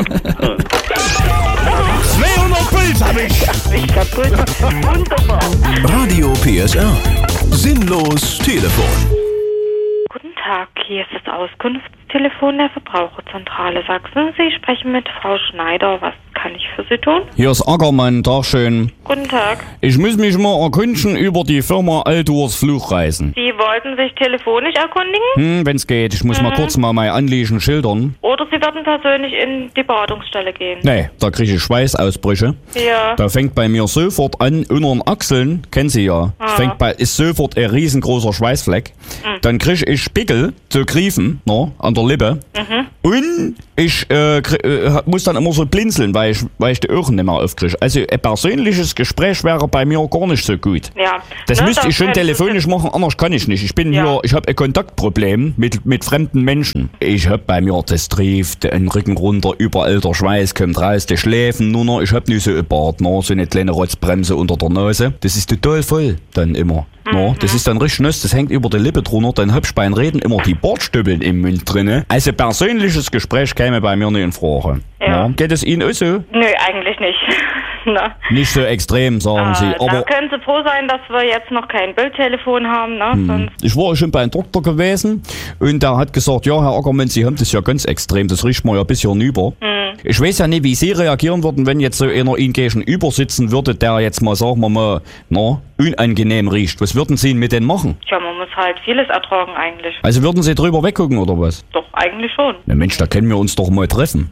zweihundert Puls hab ich. Ich kaputt. Wunderbar. Radio P S R. Sinnlos Telefon. Guten Tag, hier ist das Auskunftstelefon der Verbraucherzentrale Sachsen. Sie sprechen mit Frau Schneider. Was kann ich für Sie tun? Hier ist Ackermann, Tag schön. Guten Tag. Ich muss mich mal erkundigen über die Firma Altours Flugreisen. Sie wollten sich telefonisch erkundigen? Hm, wenn's geht. Ich muss mal Mhm. kurz mal mein Anliegen schildern. Oder Sie werden persönlich in die Beratungsstelle gehen? Nee, da kriege ich Schweißausbrüche. Ja. Da fängt bei mir sofort an, unter den Achseln, kennen Sie ja, Ah. fängt bei, ist sofort ein riesengroßer Schweißfleck. Mhm. Dann kriege ich Spickel zu griefen, no, an der Lippe. Mhm. Und ich äh, krie- äh, muss dann immer so blinzeln, weil ich, weil ich die Ohren nicht mehr aufkriege. Also ein persönliches Gespräch wäre bei mir gar nicht so gut. Ja. Das Ne, müsste da ich schon können Sie- telefonisch machen, anders kann ich nicht. Ich bin Ja. hier, ich habe ein Kontaktproblem mit, mit fremden Menschen. Ich hab bei mir, das trieft, den Rücken runter, überall der Schweiß kommt raus, die Schläfen nur noch. Ich hab nicht so ein Bart, no, so eine kleine Rotzbremse unter der Nase. Das ist total voll, dann immer. No, das ist dann richtig nass, das hängt über die Lippe drunter, dann hab ich beim Reden immer die Bartstüppeln im Mund drinne. Also persönliches Gespräch käme bei mir nicht in Frage. Ja. No, geht es Ihnen auch so? Nö, eigentlich nicht. Na. Nicht so extrem, sagen Ah, Sie. da Aber können Sie froh sein, dass wir jetzt noch kein Bildtelefon haben, ne? Hm. Sonst Ich war schon beim Doktor gewesen und der hat gesagt, ja, Herr Ackermann, Sie haben das ja ganz extrem, das riecht mir ja bis hier hinüber. Hm. Ich weiß ja nicht, wie Sie reagieren würden, wenn jetzt so einer Ihnen gegenüber sitzen würde, der jetzt mal, sagen wir mal, na, unangenehm riecht. Was würden Sie mit denen machen? Tja, man muss halt vieles ertragen eigentlich. Also würden Sie drüber weggucken oder was? Doch, eigentlich schon. Na Mensch, da können wir uns doch mal treffen.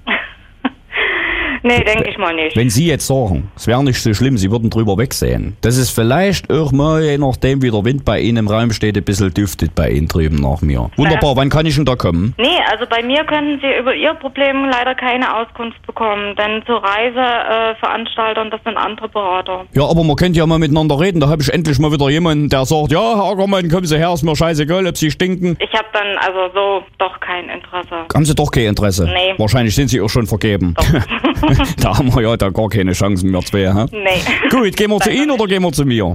Nee, denke ich mal nicht. Wenn Sie jetzt sagen, es wäre nicht so schlimm, Sie würden drüber wegsehen. Das ist vielleicht auch mal, je nachdem wie der Wind bei Ihnen im Raum steht, ein bisschen duftet bei Ihnen drüben nach mir. Wunderbar, wann kann ich denn da kommen? Nee, also bei mir können Sie über Ihr Problem leider keine Auskunft bekommen, denn zu Reiseveranstaltern, äh, Veranstaltern, das sind andere Berater. Ja, aber man könnte ja mal miteinander reden. Da habe ich endlich mal wieder jemanden, der sagt, ja, Herr Ackermann, kommen Sie her, ist mir scheißegal, ob Sie stinken. Ich habe dann also so doch kein Interesse. Haben Sie doch kein Interesse? Nee. Wahrscheinlich sind Sie auch schon vergeben. Da haben wir ja da gar keine Chancen mehr zwei, hä? Nee. Gut, gehen wir zu Ihnen oder gehen wir zu mir?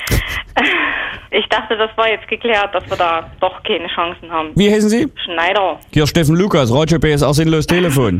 Ich dachte, das war jetzt geklärt, dass wir da doch keine Chancen haben. Wie heißen Sie? Schneider. Hier ist Steffen Lukas, Radio P S R Sinnlos Telefon.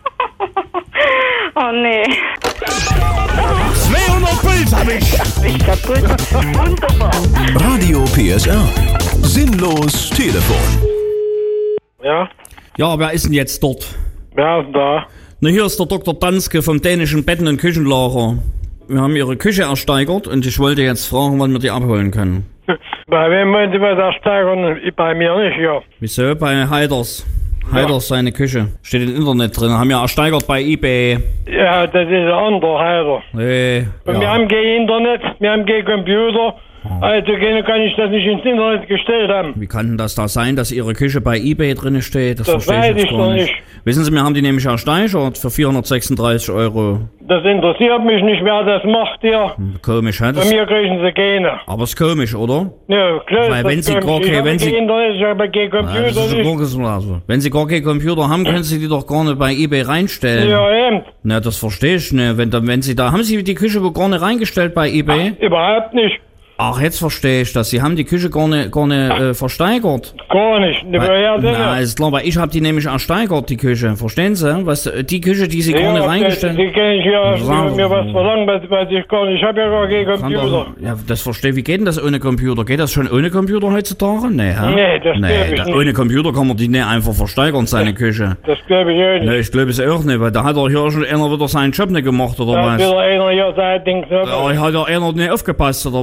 Oh nee. zweihundert Puls hab ich. Ich kaputt. Wunderbar. Radio P S R. Sinnlos Telefon. Ja? Ja, wer ist denn jetzt dort? Wer ist denn da? Na, hier ist der Doktor Danske vom dänischen Betten- und Küchenlager. Wir haben Ihre Küche ersteigert und ich wollte jetzt fragen, wann wir die abholen können. Bei wem wollen Sie was ersteigern? Bei mir nicht, ja. Wieso? Bei Heiders. Heiders seine Küche. Steht im Internet drin. Haben ja ersteigert bei eBay. Ja, das ist ein anderer Heider. Nee. Und Ja. wir haben kein Internet, wir haben kein Computer. Also kann ich das nicht ins Internet gestellt haben. Wie kann denn das da sein, dass Ihre Küche bei eBay drin steht? Das, Das verstehe weiß ich jetzt ich gar doch nicht. nicht. Wissen Sie, wir haben die nämlich ersteigert für vierhundertsechsunddreißig Euro. Das interessiert mich nicht, wer das macht hier. Komisch, hä? Von Das, mir kriegen sie keine. aber ist komisch, oder? Ja, klar. Weil das wenn Sie kommt. gar Ich kein- habe wenn Sie- kein Internet, ich habe kein Ja, das Computer. ist ja nicht. wirklich so. Also, wenn Sie gar keinen Computer haben, können Sie die doch gar nicht bei eBay reinstellen. Ja, eben. Na, das verstehe ich nicht. Wenn, da- wenn Sie da, haben Sie die Küche wohl gar nicht reingestellt bei eBay? Überhaupt nicht. Ach, jetzt verstehe ich das. Sie haben die Küche gar nicht, gar nicht äh, versteigert. Gar nicht. Weil, Woher denn? na, ist klar, weil ich habe die nämlich ersteigert, die Küche. Verstehen Sie? Was, äh, die Küche, die Sie gar Ja, nicht das- reingestellt Die kann ich ja Sagen mir Sie was mal. verlangen, was, was ich gar nicht. Ich habe ja gar keinen Kann Computer. doch, ja, das verstehe Wie geht denn das ohne Computer? Geht das schon ohne Computer heutzutage? Nee, hä? Nee, das nee, glaub ich da, nicht. ohne Computer kann man die nicht einfach versteigern, seine Küche. Das glaube ich auch nicht. Nee, ich glaube es auch nicht, weil da hat doch hier schon einer wieder seinen Job nicht gemacht, oder Da hat was? wieder einer hier sein Ding. Ja, hat ja einer nicht aufgepasst, oder was?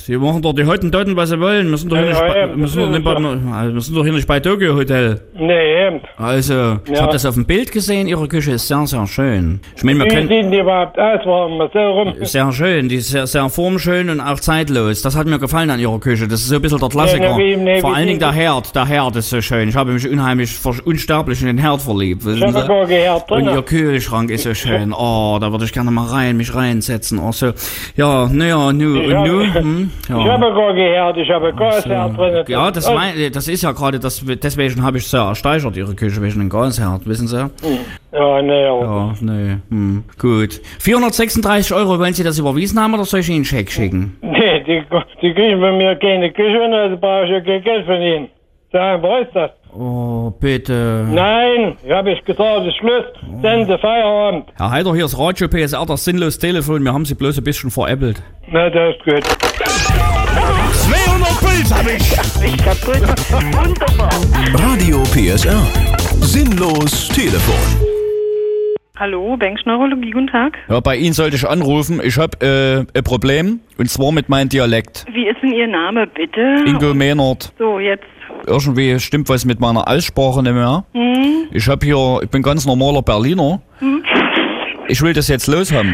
Die machen doch die heute Daten, was sie wollen. Wir sind doch hier, Ja, nicht, bei, ja, wir sind doch nicht, bei, also, wir sind doch hier nicht bei Tokyo Hotel. Nee, eben. Also, ich Ja. habe das auf dem Bild gesehen, Ihre Küche ist sehr, sehr schön. Ich meine, wir Wie können... sieht die überhaupt aus? Warum mal so rum? Sehr schön, die ist sehr, sehr formschön und auch zeitlos. Das hat mir gefallen an Ihrer Küche. Das ist so ein bisschen der Klassiker. Nee, nee, wie- Vor wie- allen Dingen wie- der Herd. Der Herd ist so schön. Ich habe mich unheimlich, ver- unsterblich in den Herd verliebt. Wissen hab Sie? gar gehört drin. Und Ihr Kühlschrank ist so schön. Oh, da würde ich gerne mal rein, mich reinsetzen. Oh, so. Ja, naja, nu, Ich und habe- nu? Hm? Ich habe Ja. gar gehört, ich habe Gasherd drin. Ja, das, mein, das ist ja gerade, das, deswegen habe ich sehr ersteichert, Ihre Küche, wegen dem Gasherd, wissen Sie? Ja, nee, ja. Ja, nee, hm, gut. vierhundertsechsunddreißig Euro, wollen Sie das überwiesen haben oder soll ich Ihnen einen Scheck schicken? Nee, die, die kriegen von mir keine Küche und also brauche ich ja kein Geld von ihnen. So einfach ist das. Oh, bitte. Nein, ich habe ich gesagt, ist Schluss. Sende Feierabend. Herr Heider, hier ist Radio P S R, das sinnlose Telefon. Wir haben Sie bloß ein bisschen veräppelt. Na, das ist gut. zweihundert Puls hab ich. Ich kaputt. Wunderbar. Radio P S R. Sinnlos Telefon. Hallo, Bankschneurologie, guten Tag. Ja, bei Ihnen sollte ich anrufen. Ich habe äh, ein Problem, und zwar mit meinem Dialekt. Wie ist denn Ihr Name, bitte? Ingo Mehnert. So, jetzt. Irgendwie stimmt was mit meiner Aussprache nicht mehr. Hm? Ich habe hier, ich bin ganz normaler Berliner. Hm? Ich will das jetzt loshaben.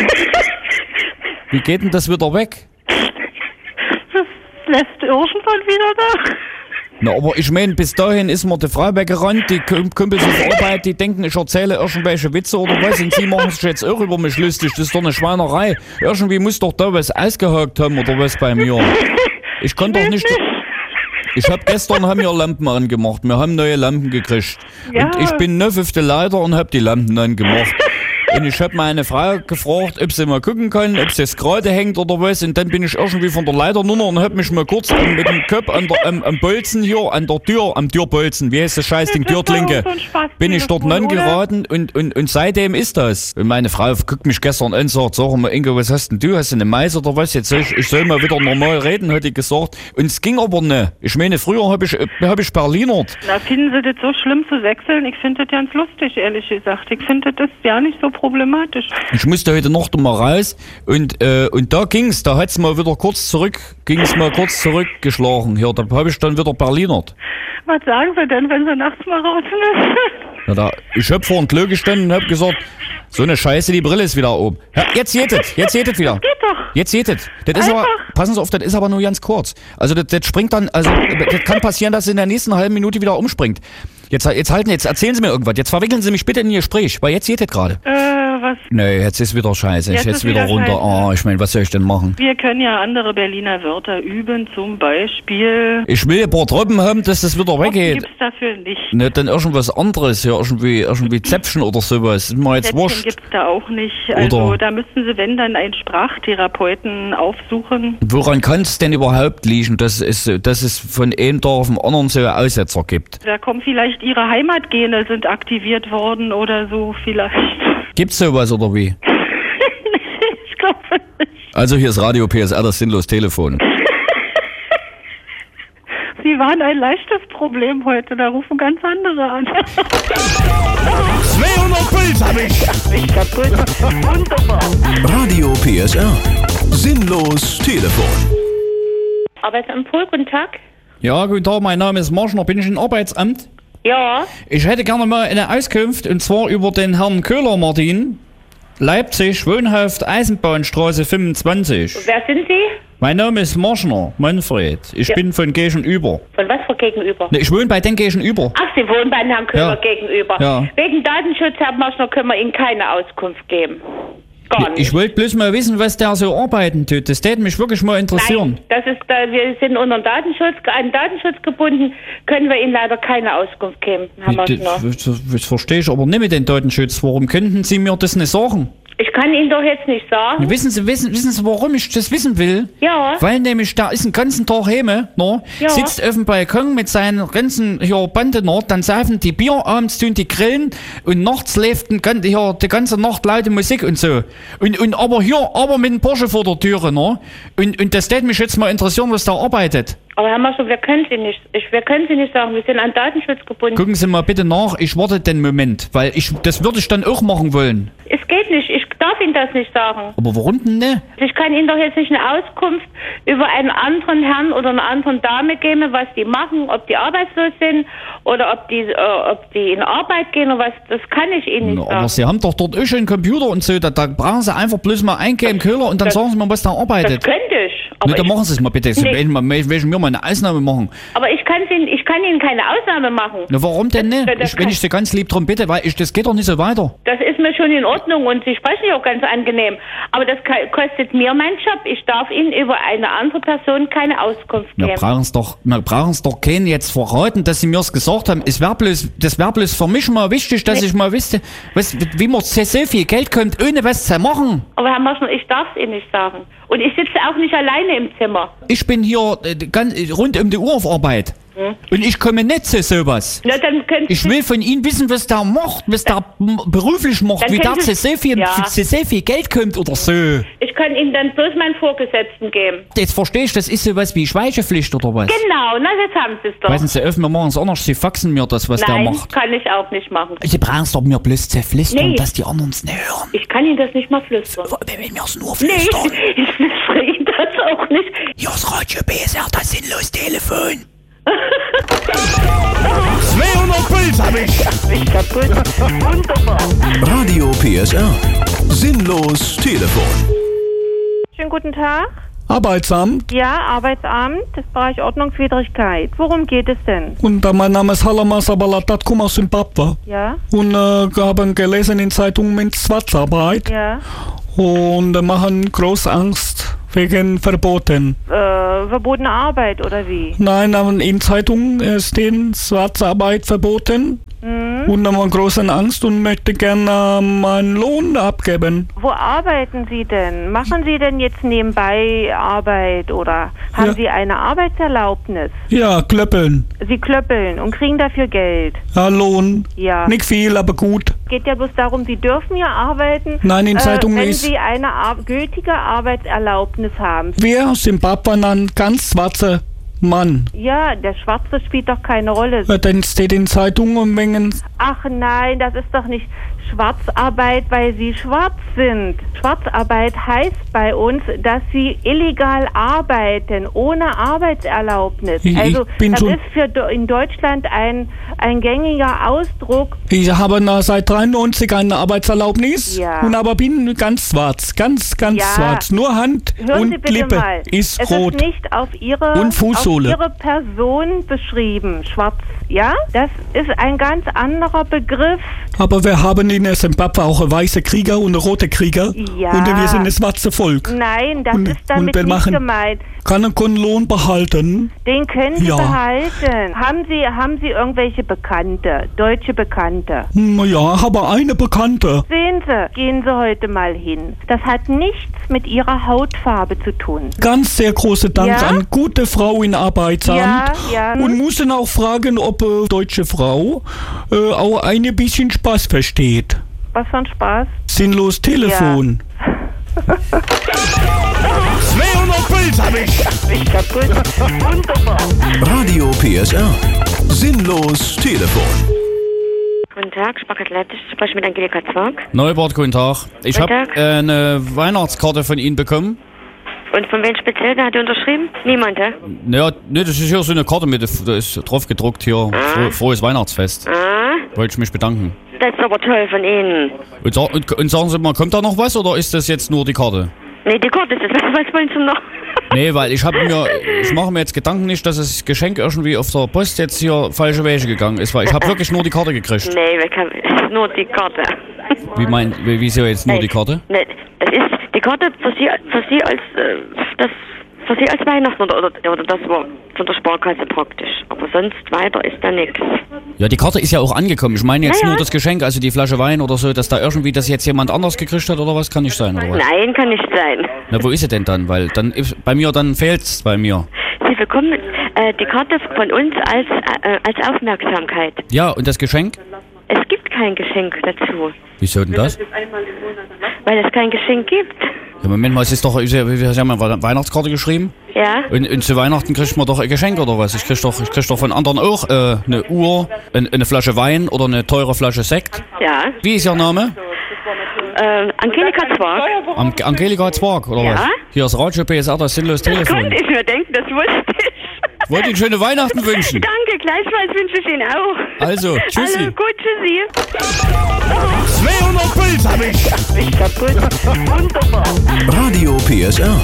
Wie geht denn das wieder weg? Das lässt Irschenfall wieder da. Na, aber ich meine, bis dahin ist mir die Frau weggerannt, die Küm- Kumpels auf Arbeit, die denken, ich erzähle irgendwelche Witze oder was, und sie machen sich jetzt auch über mich lustig. Das ist doch eine Schweinerei. Irgendwie muss doch da was ausgehakt haben oder was bei mir. Ich kann doch nicht... Ich hab gestern haben wir Lampen angemacht. Wir haben neue Lampen gekriegt. Ja. Und ich bin neuf auf der Leiter und hab die Lampen angemacht. Und ich hab meine Frau gefragt, ob sie mal gucken kann, ob sie jetzt gerade hängt oder was. Und dann bin ich irgendwie von der Leiter runter und hab mich mal kurz ähm, mit dem Kopf an der, am, am Bolzen hier, an der Tür, am Türbolzen, wie heißt das Scheißding, Türklinke, bin ich dort angeraten und, und, und seitdem ist das. Und meine Frau guckt mich gestern an und sagt, sag mal Ingo, was hast denn du? Hast du eine Mais oder was? Jetzt soll ich, ich soll mal wieder normal reden, hat die gesagt. Und es ging aber nicht. Ich meine, früher hab ich, hab ich Berlinert. Na, finden Sie das so schlimm zu wechseln? Ich finde das ganz lustig, ehrlich gesagt. Ich finde das ja nicht so problematisch. Ich musste heute Nacht mal raus und, äh, und da ging's, da hat's mal wieder kurz zurück, ging's mal kurz zurückgeschlagen hier, da habe ich dann wieder Berlinert. Was sagen Sie denn, wenn Sie nachts mal raus müssen? Ja, da, ich hab vor dem Klo gestanden und hab gesagt, so eine Scheiße, die Brille ist wieder oben. Ja, jetzt geht es, jetzt geht es wieder. Das geht doch. Jetzt geht es. Das ist aber, passen Sie auf, das ist aber nur ganz kurz. Also das, das springt dann, also das kann passieren, dass es in der nächsten halben Minute wieder umspringt. Jetzt, jetzt halten, jetzt erzählen Sie mir irgendwas. Jetzt verwickeln Sie mich bitte in Ihr Gespräch, weil jetzt geht es gerade. Äh, was? Nee, jetzt ist wieder scheiße. Jetzt Jetzt, ist wieder wieder runter. scheiße. Oh, ich meine, was soll ich denn machen? Wir können ja andere Berliner Wörter üben, zum Beispiel. Ich will ein paar Tropfen haben, dass das wieder weggeht. Gibt's dafür nicht. Ne, dann irgendwas anderes, ja, irgendwie, irgendwie Zäpfchen oder sowas. Ist mir jetzt Sätzchen wurscht. gibt's da auch nicht. Also Oder- da müssten Sie, wenn, dann einen Sprachtherapeuten aufsuchen. Woran kann es denn überhaupt liegen, dass es, dass es von einem Tag auf den anderen so Aussetzer gibt? Da kommen vielleicht Ihre Heimatgene sind aktiviert worden oder so vielleicht. Gibt's sowas oder wie? Ich glaube nicht. Also hier ist Radio P S R, das sinnlos Telefon. Sie waren ein leichtes Problem heute, da rufen ganz andere an. zweihundert Puls hab ich. Ich kaputt. Wunderbar. Radio P S R. Sinnlos Telefon. Arbeitsamt Pohl, guten Tag. Ja, guten Tag, mein Name ist Marschner, bin ich im Arbeitsamt? Ja, Ich hätte gerne mal eine Auskunft, und zwar über den Herrn Köhler Martin. Leipzig, Wohnhaft, Eisenbahnstraße fünfundzwanzig. wer sind Sie? Mein Name ist Marschner, Manfred. Ich Ja. bin von Gegenüber. Von was für gegenüber? Ne, ich wohne bei den Gegenüber. Ach, Sie wohnen bei Herrn Köhler Ja. gegenüber. Ja. Wegen Datenschutz, Herr Marschner, können wir Ihnen keine Auskunft geben. Gar nicht. Ich wollte bloß mal wissen, was der so arbeiten tut. Das täte mich wirklich mal interessieren. Nein, das ist, äh, wir sind unter Datenschutz, an Datenschutz gebunden, können wir Ihnen leider keine Auskunft geben, Herr Marschner. Das, das, das verstehe ich aber nicht mit dem Datenschutz. Warum könnten Sie mir das nicht sagen? Ich kann Ihnen doch jetzt nicht sagen. Wissen Sie, wissen, wissen Sie, warum ich das wissen will? Ja. Weil nämlich da ist den ganzen Tag heime, no, Ja. sitzt auf dem Balkon mit seinen ganzen hier Bande, no, dann saufen die Bier, abends tun die grillen und nachts läuft den, gan- hier, die ganze Nacht laute Musik und so. Und, und aber hier, aber mit dem Porsche vor der Türe, no? Und, und das würde mich jetzt mal interessieren, was da arbeitet. Aber Herr Marschner, wir können Sie nicht, ich, wir können Sie nicht sagen, wir sind an Datenschutz gebunden. Gucken Sie mal bitte nach, ich warte den Moment, weil ich, das würde ich dann auch machen wollen. Es geht nicht, ich, darf Ihnen das nicht sagen. Aber warum denn ne? Ich kann Ihnen doch jetzt nicht eine Auskunft über einen anderen Herrn oder eine andere Dame geben, was die machen, ob die arbeitslos sind oder ob die, äh, ob die in Arbeit gehen oder was. Das kann ich Ihnen nicht Na, sagen. aber Sie haben doch dort auch schon einen Computer und so. Da, da brauchen Sie einfach bloß mal eingeben im Köhler und dann Das- sagen Sie mal, was da arbeitet. Das könnte ich. Ne, Aber, dann ich, machen Sie es mal bitte. Sie Nee. wollen mal- wollen mir mal eine Ausnahme machen. aber ich, kann's Ihnen, ich kann Ihnen keine Ausnahme machen. Na, warum denn ne? Das- das Ich, wenn kann- ich Sie ganz lieb drum bitte, weil ich, das geht doch nicht so weiter. Das ist mir schon in Ordnung und Sie sprechen ja auch ganz angenehm. Aber das ka- kostet mir mein Job. Ich darf Ihnen über eine andere Person keine Auskunft Wir geben. brauchen es doch, wir brauchen es doch keinen jetzt verraten, dass Sie mir es gesagt haben. Es wär bloß, das wäre bloß für mich mal wichtig, dass Nee. ich mal wüsste, was, wie man so so viel Geld kommt, ohne was zu machen. Aber Herr Marschner, ich darf es Ihnen nicht sagen. Und ich sitze auch nicht alleine im Zimmer. Ich bin hier äh, ganz, rund um die Uhr auf Arbeit. Hm? Und ich komme nicht zu sowas. Na, dann können Ich Sie- will von Ihnen wissen, was der macht, was der m- beruflich macht, Dann wie der können zu Sie- so viel, Ja. zu so viel Geld kommt oder so. Ich kann Ihnen dann bloß meinen Vorgesetzten geben. Jetzt verstehe ich, das ist sowas wie Schweigepflicht oder was? Genau, na, jetzt haben Sie es doch. Weißen Sie, öffnen wir machen es anders, Sie faxen mir das, was Nein, der macht. kann ich auch nicht machen. Sie brauchen es doch mir bloß zu flüstern, Nee. dass die anderen es nicht hören. Ich kann Ihnen das nicht mal flüstern. Wenn wir es nur Nee, flüstern. ich, ich flüstere Ihnen das auch nicht. Hier ist Radio B S R, das sinnlos Telefon. zweihundert Puls hab ich. Ich kaputt. Wunderbar. Radio P S R. Sinnlos Telefon. Schönen guten Tag. Arbeitsamt. Ja, Arbeitsamt, das Bereich Ordnungswidrigkeit. Worum geht es denn? Und äh, mein Name ist Halama Sabalatat, komme aus Zimbabwe. Ja? Und äh, haben gelesen in Zeitungen mit Schwarzarbeit. Ja. Und äh, machen große Angst wegen Verboten. Äh, verbotene Arbeit oder wie? Nein, aber in Zeitungen äh, stehen Schwarzarbeit verboten. Mhm. Und haben große Angst und möchte gerne äh, meinen Lohn abgeben. Wo arbeiten Sie denn? Machen Sie denn jetzt nebenbei Arbeit oder haben Ja. Sie eine Arbeitserlaubnis? Ja, klöppeln. Sie klöppeln und kriegen dafür Geld. Ja, Lohn. Ja. Nicht viel, aber gut. Geht ja bloß darum, Sie dürfen ja arbeiten, Nein, in äh, Zeitungen wenn ist- Sie eine Ar gültige Arbeitserlaubnis haben. Wir Zimbabwe ein ganz schwarzer Mann. Ja, der Schwarze spielt doch keine Rolle. Äh, Dann steht in Zeitungen wegen. Ach nein, das ist doch nicht Schwarzarbeit, weil Sie schwarz sind. Schwarzarbeit heißt bei uns, dass Sie illegal arbeiten, ohne Arbeitserlaubnis. Ich- ich also bin das schon- ist für Do- in Deutschland ein, ein gängiger Ausdruck. Ich habe na, seit dreiundneunzig eine Arbeitserlaubnis Ja. und aber bin ganz schwarz, ganz, ganz Ja. schwarz. Nur Hand Hören und Sie bitte Lippe mal. ist es rot. ist nicht auf Ihre, Und Fußsohle. auf Ihre Person beschrieben, schwarz. Ja, das ist ein ganz anderer Begriff. Aber wir haben in Zimbabwe auch weiße Krieger und rote Krieger. Ja. Und wir sind das schwarze Volk. Nein, das Und- ist damit und wir nicht machen- gemeint. Kann ich einen Lohn behalten? Den können Sie Ja. behalten. Haben Sie, haben Sie irgendwelche Bekannte, deutsche Bekannte? Hm, Ja, habe eine Bekannte. Sehen Sie, gehen Sie heute mal hin. Das hat nichts mit Ihrer Hautfarbe zu tun. Ganz sehr große Dank Ja? an gute Frau in Arbeitsamt. Ja, ja. Und muss dann auch fragen, ob äh, deutsche Frau äh, auch ein bisschen Spaß versteht. Was für ein Spaß. Sinnlos Telefon. zweihundert Puls hab ich. Ich kaputt. Wunderbar. Radio P S R. Sinnlos Telefon. Guten Tag, Sparkasse ich spreche mit Angelika Zwerg. Neubart, guten Tag. Ich Guten habe Tag. äh, eine Weihnachtskarte von Ihnen bekommen. Und von wem speziell? Wer hat die unterschrieben? Niemand, hä? Ja, ne, das ist hier so eine Karte mit, da ist drauf gedruckt hier. Froh, frohes Weihnachtsfest. Ah, Wollte ich mich bedanken. das ist aber toll von Ihnen. Und, sa- und, und sagen Sie mal, kommt da noch was oder ist das jetzt nur die Karte? Nee, die Karte ist es. Was, was wollen Sie noch? Nee, weil ich habe mir, ich mache mir jetzt Gedanken nicht, dass das Geschenk irgendwie auf der Post jetzt hier falsche Wege gegangen ist, weil ich habe wirklich nur die Karte gekriegt. Nee, wir kann, es ist nur die Karte. Wie mein, wie, wieso jetzt nur die Karte? Nee, das ist die Karte für Sie, für Sie als, äh, das, für Sie als Weihnachten oder, oder, oder das war von der Sparkasse praktisch. Aber sonst weiter ist da nichts. Ja, die Karte ist ja auch angekommen. Ich meine jetzt Ja, ja. nur das Geschenk, also die Flasche Wein oder so, dass da irgendwie das jetzt jemand anders gekriegt hat oder was, kann nicht sein, oder was? Nein, kann nicht sein. Na, wo ist sie denn dann? Weil dann ist, bei mir, dann fehlt's bei mir. Sie bekommen äh, die Karte von uns als, äh, als Aufmerksamkeit. Ja, und das Geschenk? Es gibt kein Geschenk dazu, Wieso denn das? weil es kein Geschenk gibt. Ja, Moment mal, es ist doch, Sie haben ja eine Weihnachtskarte geschrieben. Ja? Und, und zu Weihnachten kriegt man doch ein Geschenk oder was? Ich krieg doch, ich krieg doch von anderen auch äh, eine Uhr, ein, eine Flasche Wein oder eine teure Flasche Sekt. Ja. Wie ist Ihr Name? Äh, Angelika Zwark. Am Angelika Zwark, oder Ja? was? Hier ist Radio P S R, das sinnlos Das Telefon. konnte ich mir denken, das wusste ich. Wollte Ihnen schöne Weihnachten wünschen. Danke, gleichfalls wünsche ich Ihnen auch. Also, tschüssi. Also, gut, tschüssi. zweihundert Puls hab ich. Ich kaputt. Wunderbar. Radio P S R.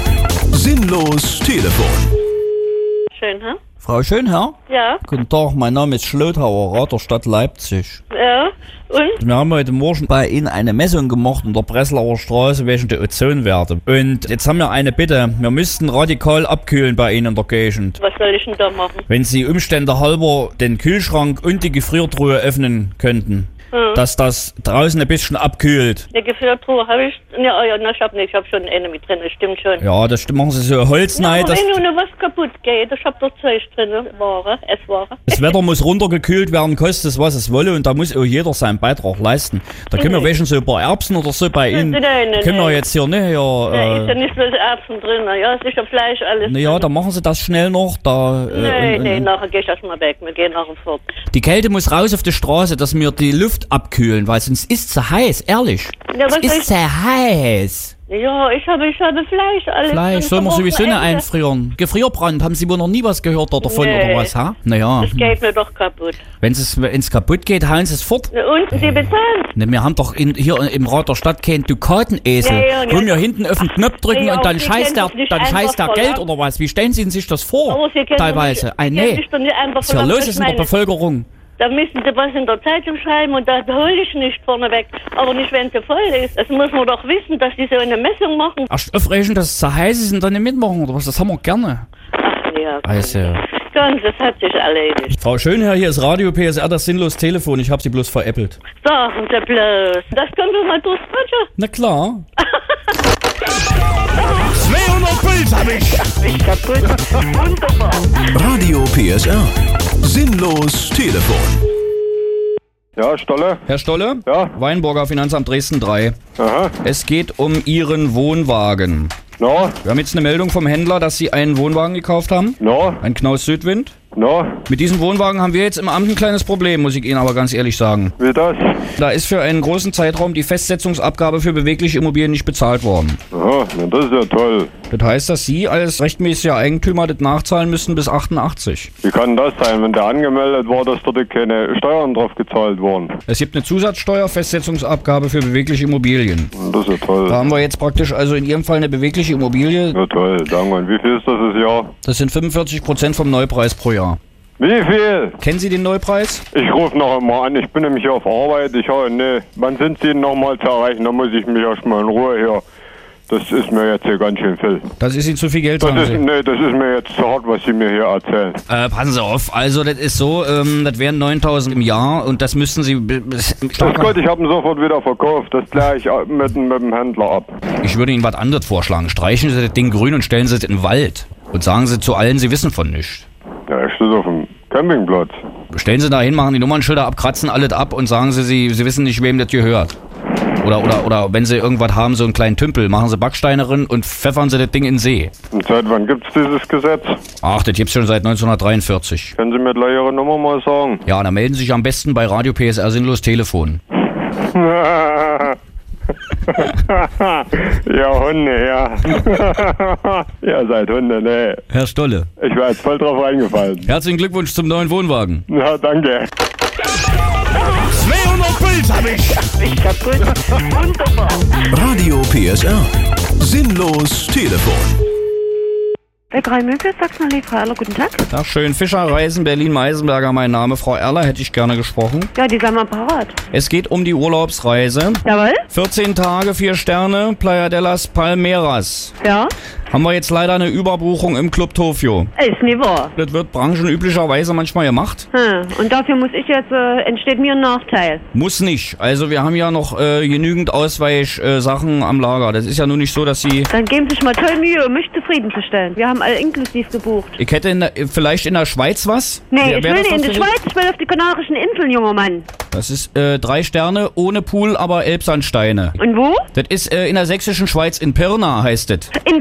Sinnlos Telefon. Schön, hä? Frau Schönherr? Ja. Guten Tag, mein Name ist Schlöthauer, Rat der Stadt Leipzig. Ja. Und? Wir haben heute Morgen bei Ihnen eine Messung gemacht in der Breslauer Straße wegen der Ozonwerte. Und jetzt haben wir eine Bitte. Wir müssten radikal abkühlen bei Ihnen in der Gegend. Was soll ich denn da machen? Wenn Sie Umstände halber den Kühlschrank und die Gefriertruhe öffnen könnten, Hm. dass das draußen ein bisschen abkühlt. Eine Gefriertruhe habe ich. Ja, oh ja, na, ich habe nicht. Ich habe schon eine mit drin. Das stimmt schon. Ja, das stimmt. Machen Sie so Holznei. Ja, Das, wenn nur was kaputt geht, ich habe da Zeug drin. Ware, Essware. das Wetter muss runtergekühlt werden, kostet es, was es wolle. Und da muss auch jeder seinen Beitrag leisten. Da können wir Nee. welchen so ein paar Erbsen oder so bei Ihnen. Nein, nein, können wir nein. jetzt hier, ne? Ja, Ja, ist ja äh, nicht bloß Erbsen drin. Ja, es ist ja Fleisch, alles. na ja, dann machen Sie das schnell noch. Da, äh, Nee, und- nee, und- nachher geh ich erstmal weg. Wir gehen nachher fort. Die Kälte muss raus auf die Straße, dass wir die Luft abkühlen, weil sonst ist es zu heiß, ehrlich. Ja, es was soll ist ich- sehr heiß. Ja, ich habe, ich habe Fleisch, alles. Fleisch drin soll man zum sowieso nicht Wochenende. einfrieren. Gefrierbrand, haben Sie wohl noch nie was gehört davon Nee. oder was, ha? Naja, Das geht mir doch kaputt. wenn es kaputt geht, hauen Sie es fort. Und Sie bezahlen? Ne, wir haben doch in, hier im Rat der Stadt keinen Dukatenesel. Ja, ja, und Wo jetzt- wir hinten auf den Knopf drücken Ja, und dann Sie scheißt können der, doch nicht dann einfach scheißt der Geld verlangen. oder was? Wie stellen Sie sich das vor? Aber Sie können Teilweise. doch Ein nicht, Sie können Nee. sich doch nicht einfach Was hier verlangen, los ist in der ich meine- Bevölkerung? Da müssen Sie was in der Zeitung schreiben und da hole ich nicht vorneweg. Aber nicht, wenn sie voll ist. Das muss man doch wissen, dass die so eine Messung machen. Erst aufregen, dass es zu heiß ist und dann nicht mitmachen oder was? Das haben wir gerne. Ach ja, Also, ganz, das hat sich erledigt. Frau Schönherr, hier ist Radio P S R, das sinnlos Telefon. Ich habe Sie bloß veräppelt. Sagen Sie bloß. Das können wir mal durchquatschen. Na klar. zweihundert Puls hab ich. Ich kaputt. Wunderbar. Radio P S R. Sinnlos Telefon. Ja, Stolle? Herr Stolle? Ja? Weinburger Finanzamt Dresden drei. Aha. Es geht um Ihren Wohnwagen. No? Wir haben jetzt eine Meldung vom Händler, dass Sie einen Wohnwagen gekauft haben. No? Ein Knaus Südwind. No? Mit diesem Wohnwagen haben wir jetzt im Amt ein kleines Problem, muss ich Ihnen aber ganz ehrlich sagen. Wie das? Da ist für einen großen Zeitraum die Festsetzungsabgabe für bewegliche Immobilien nicht bezahlt worden. Aha, na das ist ja toll. Das heißt, dass Sie als rechtmäßiger Eigentümer das nachzahlen müssen bis achtundachtzig. Wie kann das sein, wenn der angemeldet war, dass dort keine Steuern drauf gezahlt wurden? Es gibt eine Zusatzsteuer, Festsetzungsabgabe für bewegliche Immobilien. Das ist ja toll. Da haben wir jetzt praktisch also in Ihrem Fall eine bewegliche Immobilie. Ja toll, danke. Und wie viel ist das das Jahr? Das sind fünfundvierzig Prozent vom Neupreis pro Jahr. Wie viel? Kennen Sie den Neupreis? Ich rufe noch einmal an, ich bin nämlich hier auf Arbeit. Ich habe, ne, wann sind Sie nochmal zu erreichen? Da muss ich mich erstmal in Ruhe hier. Das ist mir jetzt hier ganz schön viel. Das ist Ihnen zu viel Geld, Das sagen ist, Sie. nee, das ist mir jetzt zu hart, was Sie mir hier erzählen. Äh, passen Sie auf, also das ist so, ähm, das wären neuntausend im Jahr und das müssten Sie... b- b- Das ist gut, ich habe ihn sofort wieder verkauft. Das kläre ich mit, mit dem Händler ab. Ich würde Ihnen was anderes vorschlagen. Streichen Sie das Ding grün und stellen Sie es in den Wald. Und sagen Sie zu allen, Sie wissen von nichts. Ja, ich stehe auf dem Campingplatz. Stellen Sie da hin, machen die Nummernschilder ab, kratzen alles ab und sagen Sie, Sie, Sie wissen nicht, wem das gehört. Oder, oder, oder wenn Sie irgendwas haben, so einen kleinen Tümpel, machen Sie Backsteine drin und pfeffern Sie das Ding in den See. Und seit wann gibt's dieses Gesetz? Ach, das gibt's schon seit neunzehnhundertdreiundvierzig. Können Sie mir gleich Ihre Nummer mal sagen? Ja, dann melden Sie sich am besten bei Radio P S R Sinnlos Telefon. Ja, Hunde, ja. Ihr seid Hunde, ne. Herr Stolle. Ich war jetzt voll drauf reingefallen. Herzlichen Glückwunsch zum neuen Wohnwagen. Ja, danke. zweihundert Puls hab ich. Ich kaputt. Wunderbar. Radio P S R. Sinnlos Telefon. Bäckerei Möbel, Sachsen-Allee, Frau Erler, guten Tag. Tag schön, Fischerreisen, Berlin-Meisenberger, mein Name. Frau Erler, hätte ich gerne gesprochen. Ja, die sind mal parat. Es geht um die Urlaubsreise. Jawohl. vierzehn Tage, vier Sterne, Playa de las Palmeras. Ja. Haben wir jetzt leider eine Überbuchung im Club Tofio. Ist nie wahr. Das wird branchenüblicherweise manchmal gemacht. Hm. Und dafür muss ich jetzt, äh, entsteht mir ein Nachteil. Muss nicht. Also wir haben ja noch äh, genügend Ausweichsachen äh, am Lager. Das ist ja nun nicht so, dass Sie... Dann geben Sie sich mal toll Mühe, um mich zufriedenzustellen. Wir haben alle inklusiv gebucht. Ich hätte in der, vielleicht in der Schweiz was? Nee, Wär- ich wär will das nicht in was die für Sie? Schweiz, ich will auf die Kanarischen Inseln, junger Mann. Das ist äh, drei Sterne, ohne Pool, aber Elbsandsteine. Und wo? Das ist äh, in der sächsischen Schweiz, in Pirna heißt das. In Pirna,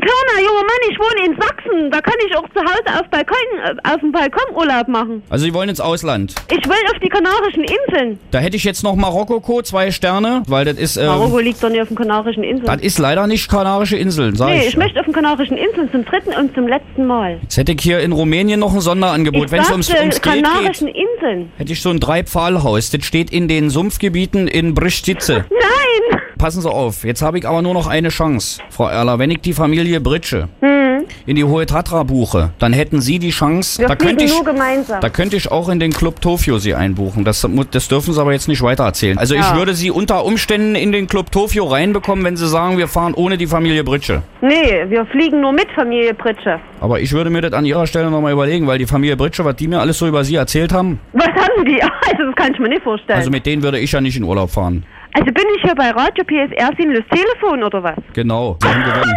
junger Mann, ich wohne in Sachsen. Da kann ich auch zu Hause auf, Balkon, auf dem Balkon Urlaub machen. Also Sie wollen ins Ausland? Ich will auf die Kanarischen Inseln. Da hätte ich jetzt noch Marokko, zwei Sterne, weil das ist... Ähm, Marokko liegt doch nicht auf den Kanarischen Inseln. Das ist leider nicht Kanarische Inseln, sag nee, ich. Nee, ich möchte auf den Kanarischen Inseln zum dritten und zum letzten Mal. Jetzt hätte ich hier in Rumänien noch ein Sonderangebot. Wenn es ums, ums Geld Kanarischen geht, Inseln. hätte ich so ein Drei-Pfahl-Haus. Das steht in den Sumpfgebieten in Bristice. Nein! Passen Sie auf, jetzt habe ich aber nur noch eine Chance, Frau Erler. Wenn ich die Familie Britsche hm. in die Hohe Tatra buche, dann hätten Sie die Chance... Wir da fliegen könnte ich, nur gemeinsam. Da könnte ich auch in den Club Tofio Sie einbuchen. Das, das dürfen Sie aber jetzt nicht weitererzählen. Also ja. Ich würde Sie unter Umständen in den Club Tofio reinbekommen, wenn Sie sagen, wir fahren ohne die Familie Britsche. Nee, wir fliegen nur mit Familie Britsche. Aber ich würde mir das an Ihrer Stelle nochmal überlegen, weil die Familie Britsche, was die mir alles so über Sie erzählt haben... Was haben die? Also das kann ich mir nicht vorstellen. Also mit denen würde ich ja nicht in Urlaub fahren. Also bin ich hier bei Radio P S R Sinnlos Telefon oder was? Genau, Sie haben ah, gewonnen.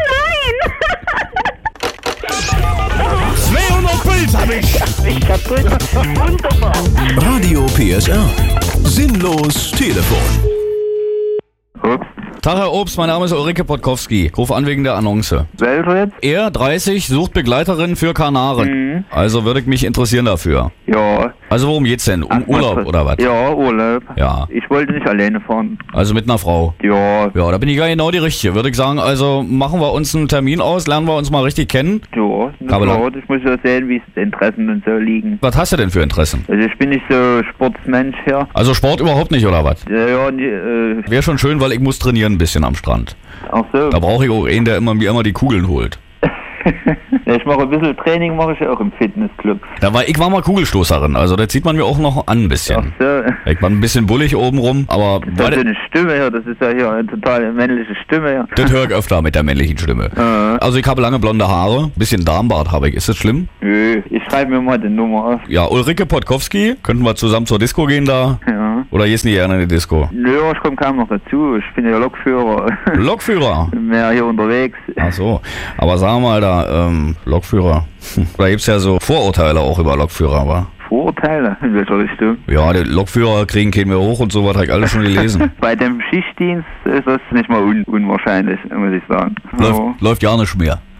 Nein! zweihundert Puls hab ich! Ich kaputt. Wunderbar. Radio P S R. Sinnlos Telefon. Tag, Herr Obst, mein Name ist Ulrike Podkowski. Ich rufe an wegen der Annonce. Welcher jetzt? Er, dreißig, sucht Begleiterin für Kanaren. Mhm. Also würde ich mich interessieren dafür. Ja. Also worum geht's denn? Um Ach, Urlaub was? oder was? Ja, Urlaub. Ja. Ich wollte nicht alleine fahren. Also mit einer Frau? Ja. Ja, da bin ich ja genau die Richtige. Würde ich sagen, also machen wir uns einen Termin aus, lernen wir uns mal richtig kennen. Ja, na klar, ich muss ja sehen, wie es die Interessen und so liegen. Was hast du denn für Interessen? Also ich bin nicht so Sportsmensch hier. Also Sport überhaupt nicht, oder was? Ja, ja, nee, äh... Wäre schon schön, weil ich muss trainieren ein bisschen am Strand. Ach so. Da brauche ich auch einen, der immer, mir immer die Kugeln holt. Ja, ich mache ein bisschen Training, mache ich auch im Fitnessclub. Da war, ich war mal Kugelstoßerin, also das sieht man mir auch noch an ein bisschen. Ach so. Ich war ein bisschen bullig oben rum, aber... Das ist ja eine Stimme hier, das ist ja hier eine total männliche Stimme hier. Das höre ich öfter mit der männlichen Stimme. Äh. Also ich habe lange blonde Haare, bisschen Darmbart habe ich, ist das schlimm? Nö, ich schreibe mir mal die Nummer auf. Ja, Ulrike Podkowski, könnten wir zusammen zur Disco gehen da? Ja. Oder gehst du nicht gerne in die Disco? Nö, ich komme kaum noch dazu, ich bin ja Lokführer. Lokführer? Mehr hier unterwegs. Ach so, aber sag mal da, ähm, Lokführer, da gibt's ja so Vorurteile auch über Lokführer, wa? Vorurteile? In welcher Richtung? Ja, die Lokführer kriegen keinen mehr hoch und so, was habe ich alles schon gelesen. Bei dem Schichtdienst ist das nicht mal un unwahrscheinlich, muss ich sagen. Läuft, so. läuft ja nicht mehr.